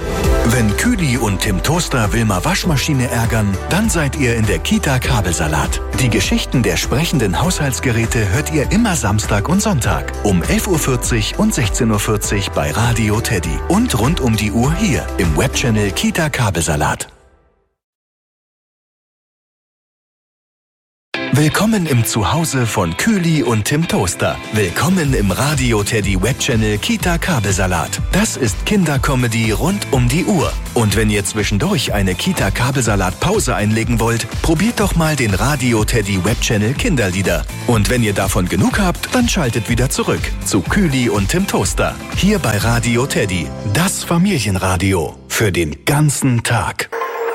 S3: Wenn Kühli und Tim Toaster Wilma Waschmaschine ärgern, dann seid ihr in der Kita Kabelsalat. Die Geschichten der sprechenden Haushaltsgeräte hört ihr immer Samstag und Sonntag um elf Uhr vierzig und sechzehn Uhr vierzig bei Radio Teddy. Und rund um die Uhr hier im Webchannel Kita Kabelsalat. Willkommen im Zuhause von Kühli und Tim Toaster. Willkommen im Radio Teddy Webchannel Kita Kabelsalat. Das ist Kindercomedy rund um die Uhr. Und wenn ihr zwischendurch eine Kita Kabelsalat Pause einlegen wollt, probiert doch mal den Radio Teddy Webchannel Kinderlieder. Und wenn ihr davon genug habt, dann schaltet wieder zurück zu Kühli und Tim Toaster. Hier bei Radio Teddy. Das Familienradio. Für den ganzen Tag.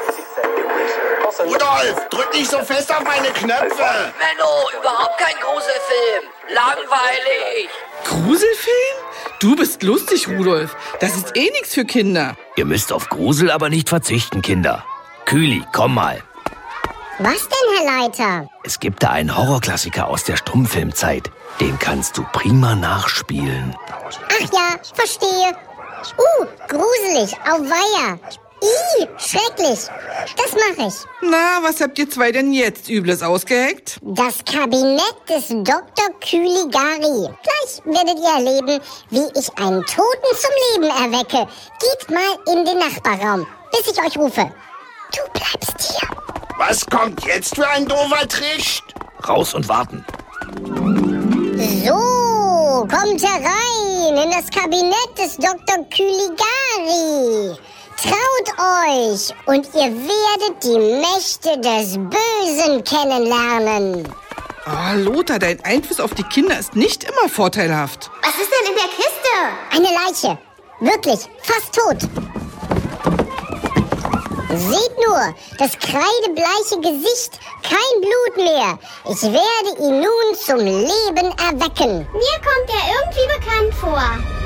S5: Rudolf, drück nicht so fest auf meine Knöpfe.
S6: Menno, überhaupt kein Gruselfilm. Langweilig.
S7: Gruselfilm? Du bist lustig, Rudolf. Das ist eh nichts für Kinder.
S1: Ihr müsst auf Grusel aber nicht verzichten, Kinder. Kühli, komm mal.
S2: Was denn, Herr Leiter?
S1: Es gibt da einen Horrorklassiker aus der Stummfilmzeit. Den kannst du prima nachspielen.
S2: Ach ja, verstehe. Uh, gruselig, auweia. Ih, schrecklich. Das mache ich.
S7: Na, was habt ihr zwei denn jetzt Übles ausgeheckt?
S2: Das Kabinett des Doktor Kühligari. Gleich werdet ihr erleben, wie ich einen Toten zum Leben erwecke. Geht mal in den Nachbarraum, bis ich euch rufe. Du bleibst hier.
S5: Was kommt jetzt für ein doofer Trick?
S1: Raus und warten.
S2: So, kommt herein in das Kabinett des Doktor Kühligari. Traut euch und ihr werdet die Mächte des Bösen kennenlernen.
S7: Oh, Lothar, dein Einfluss auf die Kinder ist nicht immer vorteilhaft.
S4: Was ist denn in der Kiste?
S2: Eine Leiche. Wirklich, fast tot. Seht nur, das kreidebleiche Gesicht, kein Blut mehr. Ich werde ihn nun zum Leben erwecken.
S4: Mir kommt er irgendwie bekannt vor.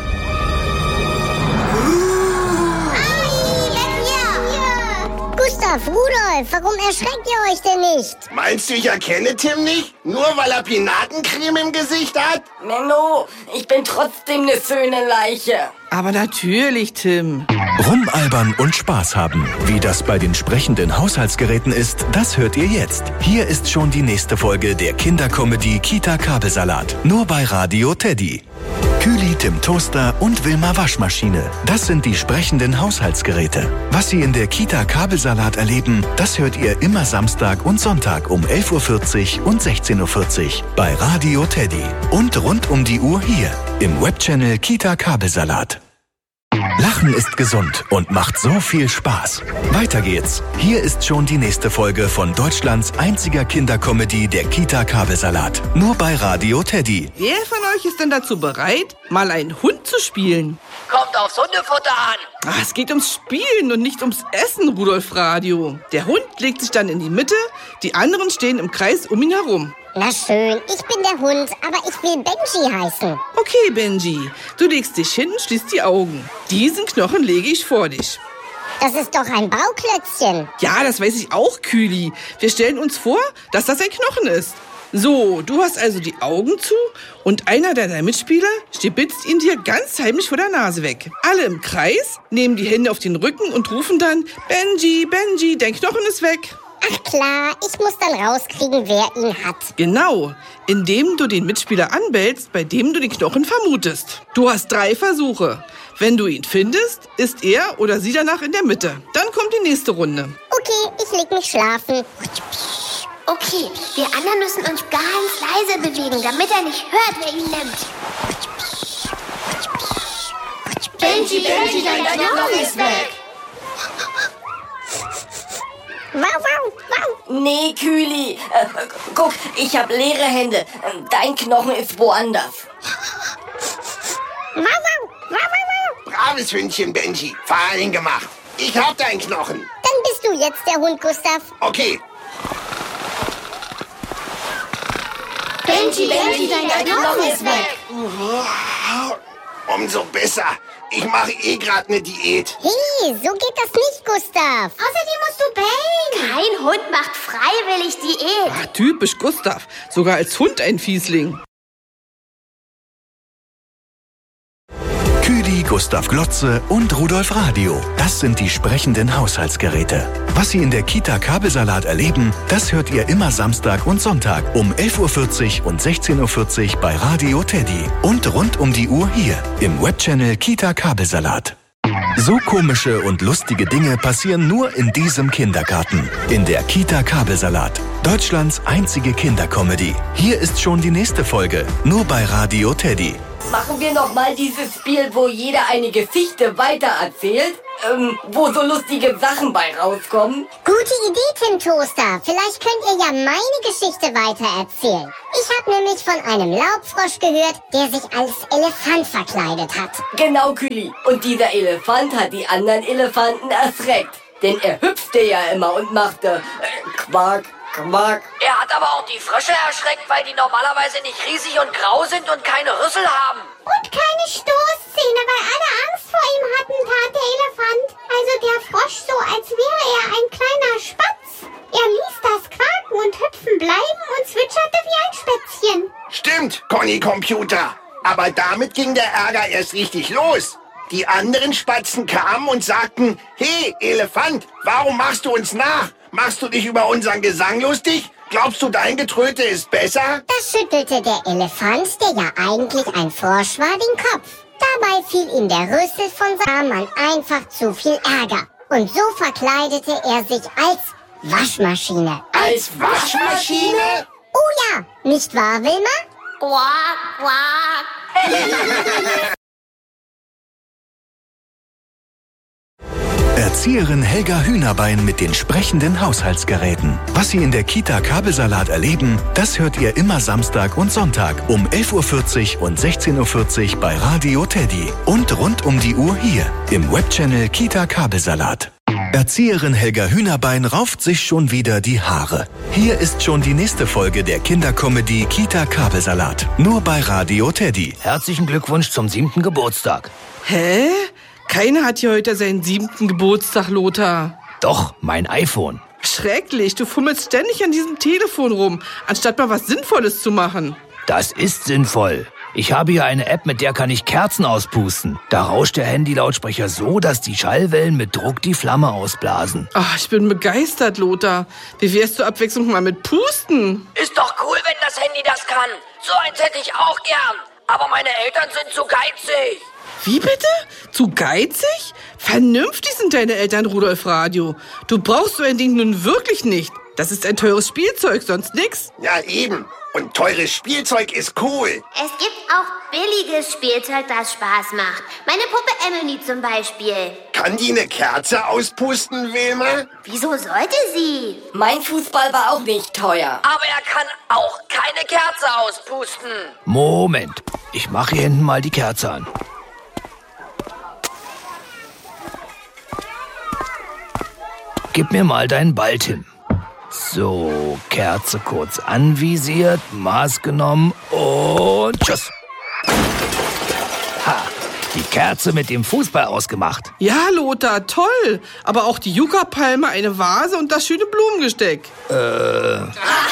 S2: Gustav, Rudolf, warum erschreckt ihr euch denn nicht?
S5: Meinst du, ich erkenne Tim nicht? Nur weil er Pinatencreme im Gesicht hat?
S9: Menno, ich bin trotzdem eine schöne Leiche.
S7: Aber natürlich, Tim.
S3: Rumalbern und Spaß haben. Wie das bei den sprechenden Haushaltsgeräten ist, das hört ihr jetzt. Hier ist schon die nächste Folge der Kindercomedy Kita Kabelsalat. Nur bei Radio Teddy. Kühli, Tim Toaster und Wilma Waschmaschine. Das sind die sprechenden Haushaltsgeräte. Was Sie in der Kita Kabelsalat erleben, das hört ihr immer Samstag und Sonntag um elf Uhr vierzig und sechzehn Uhr vierzig bei Radio Teddy. Und rund um die Uhr hier im Webchannel Kita Kabelsalat. Lachen ist gesund und macht so viel Spaß. Weiter geht's. Hier ist schon die nächste Folge von Deutschlands einziger Kindercomedy, der Kita Kabelsalat. Nur bei Radio Teddy.
S7: Wer von euch ist denn dazu bereit, mal einen Hund zu spielen?
S6: Kommt aufs Hundefutter an.
S7: Ach, es geht ums Spielen und nicht ums Essen, Rudolf Radio. Der Hund legt sich dann in die Mitte, die anderen stehen im Kreis um ihn herum.
S2: Na schön, ich bin der Hund, aber ich will Benji heißen.
S7: Okay, Benji, du legst dich hin und schließt die Augen. Diesen Knochen lege ich vor dich.
S2: Das ist doch ein Bauklötzchen.
S7: Ja, das weiß ich auch, Kühli. Wir stellen uns vor, dass das ein Knochen ist. So, du hast also die Augen zu und einer deiner Mitspieler stibitzt ihn dir ganz heimlich vor der Nase weg. Alle im Kreis nehmen die Hände auf den Rücken und rufen dann, Benji, Benji, dein Knochen ist weg.
S2: Ach klar, ich muss dann rauskriegen, wer ihn hat.
S7: Genau, indem du den Mitspieler anbellst, bei dem du den Knochen vermutest. Du hast drei Versuche. Wenn du ihn findest, ist er oder sie danach in der Mitte. Dann kommt die nächste Runde.
S2: Okay, ich leg mich schlafen.
S4: Okay, wir anderen müssen uns ganz leise bewegen, damit er nicht hört, wer ihn nimmt. Benji, Benji, dein Knochen ist weg.
S2: Wow, wow, wow.
S9: Nee, Kühli. Äh, guck, ich hab leere Hände. Dein Knochen ist woanders.
S2: Wow, wow, wow, wow.
S5: Braves Hündchen, Benji. Fein gemacht. Ich hab deinen Knochen.
S2: Dann bist du jetzt der Hund, Gustav.
S5: Okay.
S4: Benji, Benji, dein Knochen ist weg.
S5: Umso besser. Ich mache eh gerade eine Diät.
S2: Hey, so geht das nicht, Gustav.
S4: Außerdem musst du bellen. Kein Hund macht freiwillig Diät.
S7: Ach, typisch Gustav. Sogar als Hund ein Fiesling.
S3: Küdi, Gustav Glotze und Rudolf Radio. Das sind die sprechenden Haushaltsgeräte. Was Sie in der Kita Kabelsalat erleben, das hört ihr immer Samstag und Sonntag um elf Uhr vierzig und sechzehn Uhr vierzig bei Radio Teddy. Und rund um die Uhr hier im Webchannel Kita Kabelsalat. So komische und lustige Dinge passieren nur in diesem Kindergarten. In der Kita Kabelsalat. Deutschlands einzige Kindercomedy. Hier ist schon die nächste Folge. Nur bei Radio Teddy.
S9: Machen wir noch mal dieses Spiel, wo jeder eine Geschichte weitererzählt, ähm, wo so lustige Sachen bei rauskommen.
S2: Gute Idee, Tim Toaster. Vielleicht könnt ihr ja meine Geschichte weitererzählen. Ich habe nämlich von einem Laubfrosch gehört, der sich als Elefant verkleidet hat.
S9: Genau, Küli. Und dieser Elefant hat die anderen Elefanten erschreckt. Denn er hüpfte ja immer und machte äh, Quack, Quack.
S6: Er hat aber auch die Frösche erschreckt, weil die normalerweise nicht riesig und grau sind und keine Rüssel haben.
S2: Und keine Stoßzähne, weil alle Angst vor ihm hatten, tat der Elefant. Also der Frosch so, als wäre er ein kleiner Spatz. Er ließ das Quaken und Hüpfen bleiben und zwitscherte wie ein Spätzchen.
S5: Stimmt, Conny Computer. Aber damit ging der Ärger erst richtig los. Die anderen Spatzen kamen und sagten, hey, Elefant, warum machst du uns nach? Machst du dich über unseren Gesang lustig? Glaubst du, dein Getröte ist besser?
S2: Das schüttelte der Elefant, der ja eigentlich ein Frosch war, den Kopf. Dabei fiel ihm der Rüssel von seinem Mann einfach zu viel Ärger. Und so verkleidete er sich als Waschmaschine.
S5: Als Waschmaschine?
S2: Oh ja, nicht wahr, Wilma?
S4: Quack, quack.
S3: Erzieherin Helga Hühnerbein mit den sprechenden Haushaltsgeräten. Was Sie in der Kita Kabelsalat erleben, das hört ihr immer Samstag und Sonntag um elf Uhr vierzig und sechzehn Uhr vierzig bei Radio Teddy. Und rund um die Uhr hier im Webchannel Kita Kabelsalat. Erzieherin Helga Hühnerbein rauft sich schon wieder die Haare. Hier ist schon die nächste Folge der Kindercomedy Kita Kabelsalat. Nur bei Radio Teddy.
S1: Herzlichen Glückwunsch zum siebten Geburtstag.
S7: Hä? Keiner hat hier heute seinen siebten Geburtstag, Lothar.
S1: Doch, mein iPhone.
S7: Schrecklich, du fummelst ständig an diesem Telefon rum, anstatt mal was Sinnvolles zu machen.
S1: Das ist sinnvoll. Ich habe hier eine App, mit der kann ich Kerzen auspusten. Da rauscht der Handylautsprecher so, dass die Schallwellen mit Druck die Flamme ausblasen.
S7: Ach, ich bin begeistert, Lothar. Wie wärst du Abwechslung mal mit Pusten?
S6: Ist doch cool, wenn das Handy das kann. So eins hätte ich auch gern. Aber meine Eltern sind zu geizig.
S7: Wie bitte? Zu geizig? Vernünftig sind deine Eltern, Rudolf Radio. Du brauchst so ein Ding nun wirklich nicht. Das ist ein teures Spielzeug, sonst nix.
S5: Ja, eben. Und teures Spielzeug ist cool.
S4: Es gibt auch billiges Spielzeug, das Spaß macht. Meine Puppe Emily zum Beispiel.
S5: Kann die eine Kerze auspusten, Wilma?
S4: Wieso sollte sie?
S9: Mein Fußball war auch nicht teuer.
S6: Aber er kann auch keine Kerze auspusten.
S1: Moment, ich mache hier hinten mal die Kerze an. Gib mir mal deinen Ball, Tim. So, Kerze kurz anvisiert, Maß genommen und tschüss. Ha, die Kerze mit dem Fußball ausgemacht.
S7: Ja, Lothar, toll. Aber auch die Yucca-Palme, eine Vase und das schöne Blumengesteck.
S1: Äh...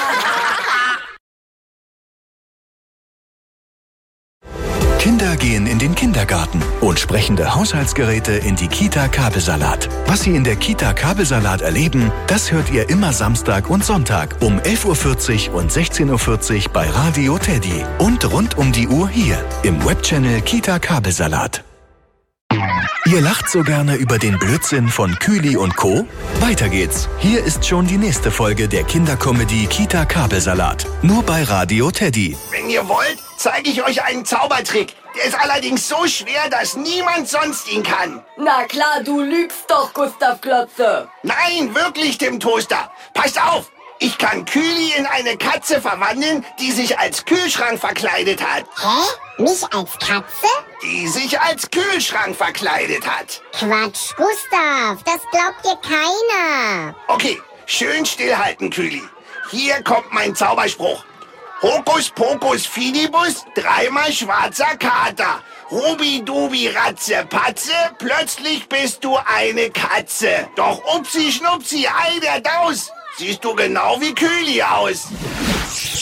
S3: Kinder gehen in den Kindergarten und sprechende Haushaltsgeräte in die Kita Kabelsalat. Was Sie in der Kita Kabelsalat erleben, das hört ihr immer Samstag und Sonntag um elf Uhr vierzig und sechzehn Uhr vierzig bei Radio Teddy. Und rund um die Uhr hier im Webchannel Kita Kabelsalat. Ihr lacht so gerne über den Blödsinn von Küli und Co.? Weiter geht's. Hier ist schon die nächste Folge der Kindercomedy Kita Kabelsalat. Nur bei Radio Teddy.
S5: Wenn ihr wollt, zeige ich euch einen Zaubertrick. Der ist allerdings so schwer, dass niemand sonst ihn kann.
S9: Na klar, du lügst doch, Gustav Glotze.
S5: Nein, wirklich, Tim Toaster. Passt auf. Ich kann Küli in eine Katze verwandeln, die sich als Kühlschrank verkleidet hat.
S2: Hä? Mich als Katze?
S5: Die sich als Kühlschrank verkleidet hat.
S2: Quatsch, Gustav, das glaubt dir keiner.
S5: Okay, schön stillhalten, Küli. Hier kommt mein Zauberspruch. Hokus pokus fidibus, dreimal schwarzer Kater. Rubi-dubi ratze patze, plötzlich bist du eine Katze. Doch upsi schnupsi, ei der Daus. Siehst du genau wie Küli aus.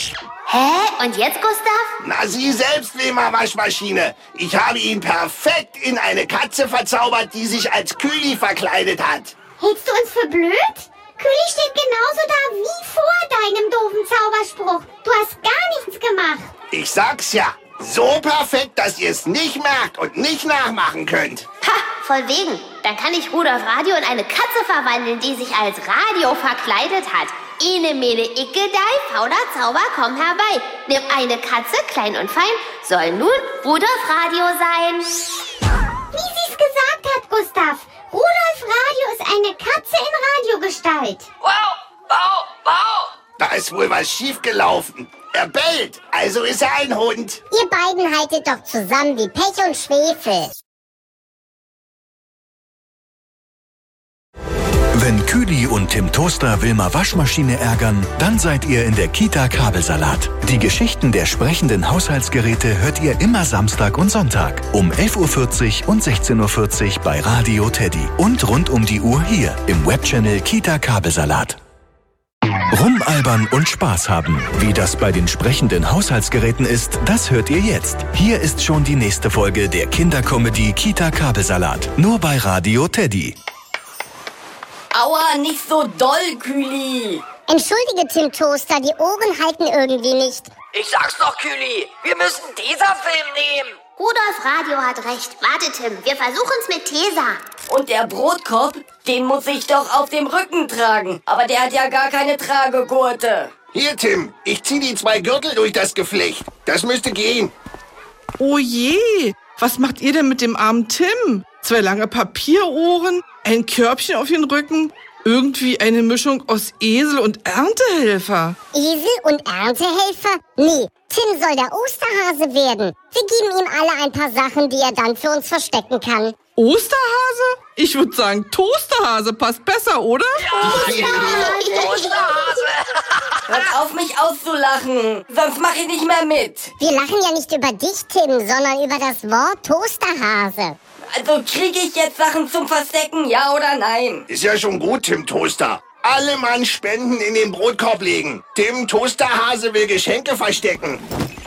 S4: Hä? Und jetzt, Gustav?
S5: Na, Sie selbst, Wilma Waschmaschine. Ich habe ihn perfekt in eine Katze verzaubert, die sich als Kühli verkleidet hat.
S2: Hältst du uns für blöd? Kühli steht genauso da wie vor deinem doofen Zauberspruch. Du hast gar nichts gemacht.
S5: Ich sag's ja. So perfekt, dass ihr es nicht merkt und nicht nachmachen könnt.
S4: Ha, voll wegen. Dann kann ich Rudolf Radio in eine Katze verwandeln, die sich als Radio verkleidet hat. Ene, mene, icke, dei, fauler Zauber, komm herbei. Nimm eine Katze, klein und fein, soll nun Rudolf Radio sein.
S2: Wie sie's gesagt hat, Gustav. Rudolf Radio ist eine Katze in Radiogestalt.
S6: Wow, wow, wow.
S5: Da ist wohl was schiefgelaufen. Er bellt, also ist er ein Hund.
S2: Ihr beiden haltet doch zusammen wie Pech und Schwefel.
S3: Wenn Kühli und Tim Toaster Wilma Waschmaschine ärgern, dann seid ihr in der Kita Kabelsalat. Die Geschichten der sprechenden Haushaltsgeräte hört ihr immer Samstag und Sonntag um elf Uhr vierzig und sechzehn Uhr vierzig bei Radio Teddy und rund um die Uhr hier im Webchannel Kita Kabelsalat. Rumalbern und Spaß haben. Wie das bei den sprechenden Haushaltsgeräten ist, das hört ihr jetzt. Hier ist schon die nächste Folge der Kindercomedy Kita Kabelsalat. Nur bei Radio Teddy.
S9: Aua, nicht so doll, Kühli.
S2: Entschuldige, Tim Toaster, die Ohren halten irgendwie nicht.
S6: Ich sag's doch, Kühli. Wir müssen Tesafilm nehmen.
S4: Rudolf Radio hat recht. Warte, Tim, wir versuchen's mit Tesa.
S9: Und der Brotkorb, den muss ich doch auf dem Rücken tragen. Aber der hat ja gar keine Tragegurte.
S5: Hier, Tim, ich zieh die zwei Gürtel durch das Geflecht. Das müsste gehen.
S7: Oh je, was macht ihr denn mit dem armen Tim? Zwei lange Papierohren, ein Körbchen auf den Rücken, irgendwie eine Mischung aus Esel und Erntehelfer.
S2: Esel und Erntehelfer? Nee, Tim soll der Osterhase werden. Wir geben ihm alle ein paar Sachen, die er dann für uns verstecken kann.
S7: Osterhase? Ich würde sagen, Toasterhase passt besser, oder?
S6: Osterhase.
S9: Hört auf, mich auszulachen, sonst mache ich nicht mehr mit.
S2: Wir lachen ja nicht über dich, Tim, sondern über das Wort Toasterhase.
S9: Also kriege ich jetzt Sachen zum Verstecken, ja oder nein?
S5: Ist ja schon gut, Tim Toaster. Alle Mann Spenden in den Brotkorb legen. Tim Toasterhase will Geschenke verstecken.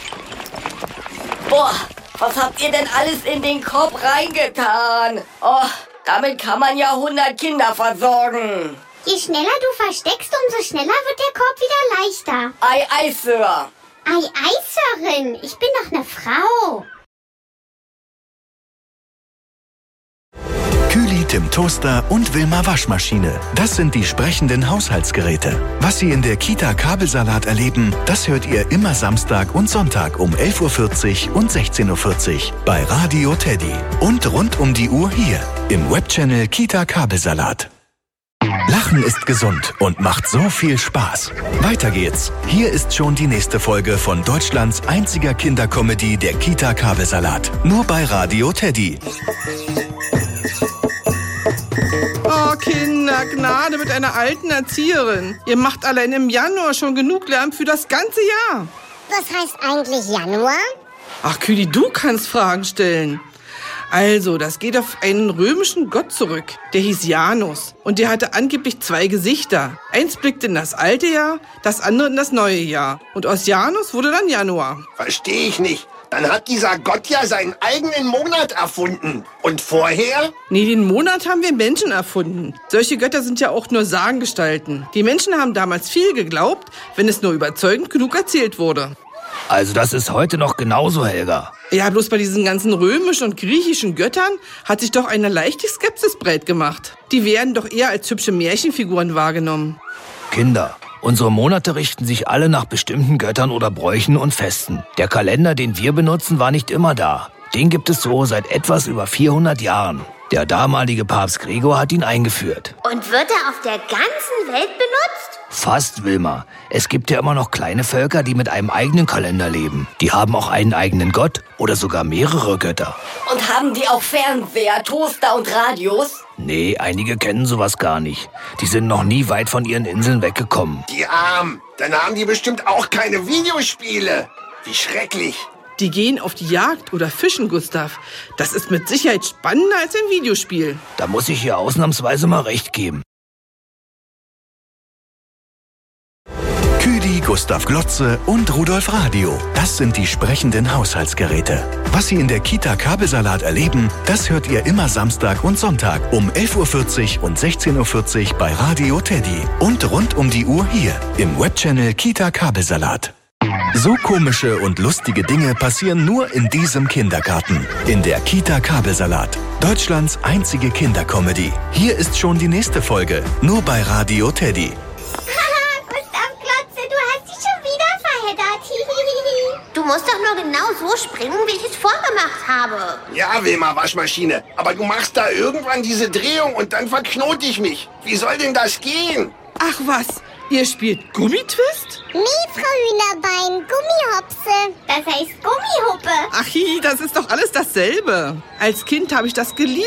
S9: Boah, was habt ihr denn alles in den Korb reingetan? Oh, damit kann man ja hundert Kinder versorgen.
S2: Je schneller du versteckst, umso schneller wird der Korb wieder leichter.
S9: Ei, ei, Sir.
S2: Ei, ei, Sörin, ich bin doch eine Frau.
S3: Kühli, Tim Toaster und Wilma Waschmaschine. Das sind die sprechenden Haushaltsgeräte. Was Sie in der Kita Kabelsalat erleben, das hört ihr immer Samstag und Sonntag um elf Uhr vierzig und sechzehn Uhr vierzig bei Radio Teddy. Und rund um die Uhr hier im Webchannel Kita Kabelsalat. Lachen ist gesund und macht so viel Spaß. Weiter geht's. Hier ist schon die nächste Folge von Deutschlands einziger Kindercomedy, der Kita Kabelsalat. Nur bei Radio Teddy.
S7: Oh, Kinder, Gnade mit einer alten Erzieherin. Ihr macht allein im Januar schon genug Lärm für das ganze Jahr.
S2: Was heißt eigentlich Januar?
S7: Ach, Kühli, du kannst Fragen stellen. Also, das geht auf einen römischen Gott zurück. Der hieß Janus. Und der hatte angeblich zwei Gesichter. Eins blickte in das alte Jahr, das andere in das neue Jahr. Und aus Janus wurde dann Januar.
S5: Verstehe ich nicht. Dann hat dieser Gott ja seinen eigenen Monat erfunden. Und vorher?
S7: Nee, den Monat haben wir Menschen erfunden. Solche Götter sind ja auch nur Sagengestalten. Die Menschen haben damals viel geglaubt, wenn es nur überzeugend genug erzählt wurde.
S1: Also das ist heute noch genauso, Helga.
S7: Ja, bloß bei diesen ganzen römischen und griechischen Göttern hat sich doch eine leichte Skepsis breit gemacht. Die werden doch eher als hübsche Märchenfiguren wahrgenommen.
S1: Kinder, unsere Monate richten sich alle nach bestimmten Göttern oder Bräuchen und Festen. Der Kalender, den wir benutzen, war nicht immer da. Den gibt es so seit etwas über vierhundert Jahren. Der damalige Papst Gregor hat ihn eingeführt.
S4: Und wird er auf der ganzen Welt benutzt?
S1: Fast, Wilma. Es gibt ja immer noch kleine Völker, die mit einem eigenen Kalender leben. Die haben auch einen eigenen Gott oder sogar mehrere Götter.
S9: Und haben die auch Fernseher, Toaster und Radios?
S1: Nee, einige kennen sowas gar nicht. Die sind noch nie weit von ihren Inseln weggekommen.
S5: Die Armen. Dann haben die bestimmt auch keine Videospiele. Wie schrecklich.
S7: Die gehen auf die Jagd oder fischen, Gustav. Das ist mit Sicherheit spannender als ein Videospiel.
S1: Da muss ich ihr ausnahmsweise mal recht geben.
S3: wie Gustav Glotze und Rudolf Radio. Das sind die sprechenden Haushaltsgeräte. Was Sie in der Kita Kabelsalat erleben, das hört ihr immer Samstag und Sonntag um elf Uhr vierzig und sechzehn Uhr vierzig bei Radio Teddy. Und rund um die Uhr hier im Webchannel Kita Kabelsalat. So komische und lustige Dinge passieren nur in diesem Kindergarten. In der Kita Kabelsalat. Deutschlands einzige Kindercomedy. Hier ist schon die nächste Folge. Nur bei Radio Teddy.
S2: Haha, Gustav Glotze, du hast dich schon wieder verheddert.
S4: Du musst doch nur genau so springen, wie ich es vorgemacht habe.
S5: Ja, Wilma Waschmaschine, aber du machst da irgendwann diese Drehung und dann verknote ich mich. Wie soll denn das gehen?
S7: Ach was, ihr spielt Gummitwist?
S2: Nee, Frau Hühnerbein, Gummihopse. Das heißt Gummihuppe.
S7: Ach, hi, das ist doch alles dasselbe. Als Kind habe ich das geliebt.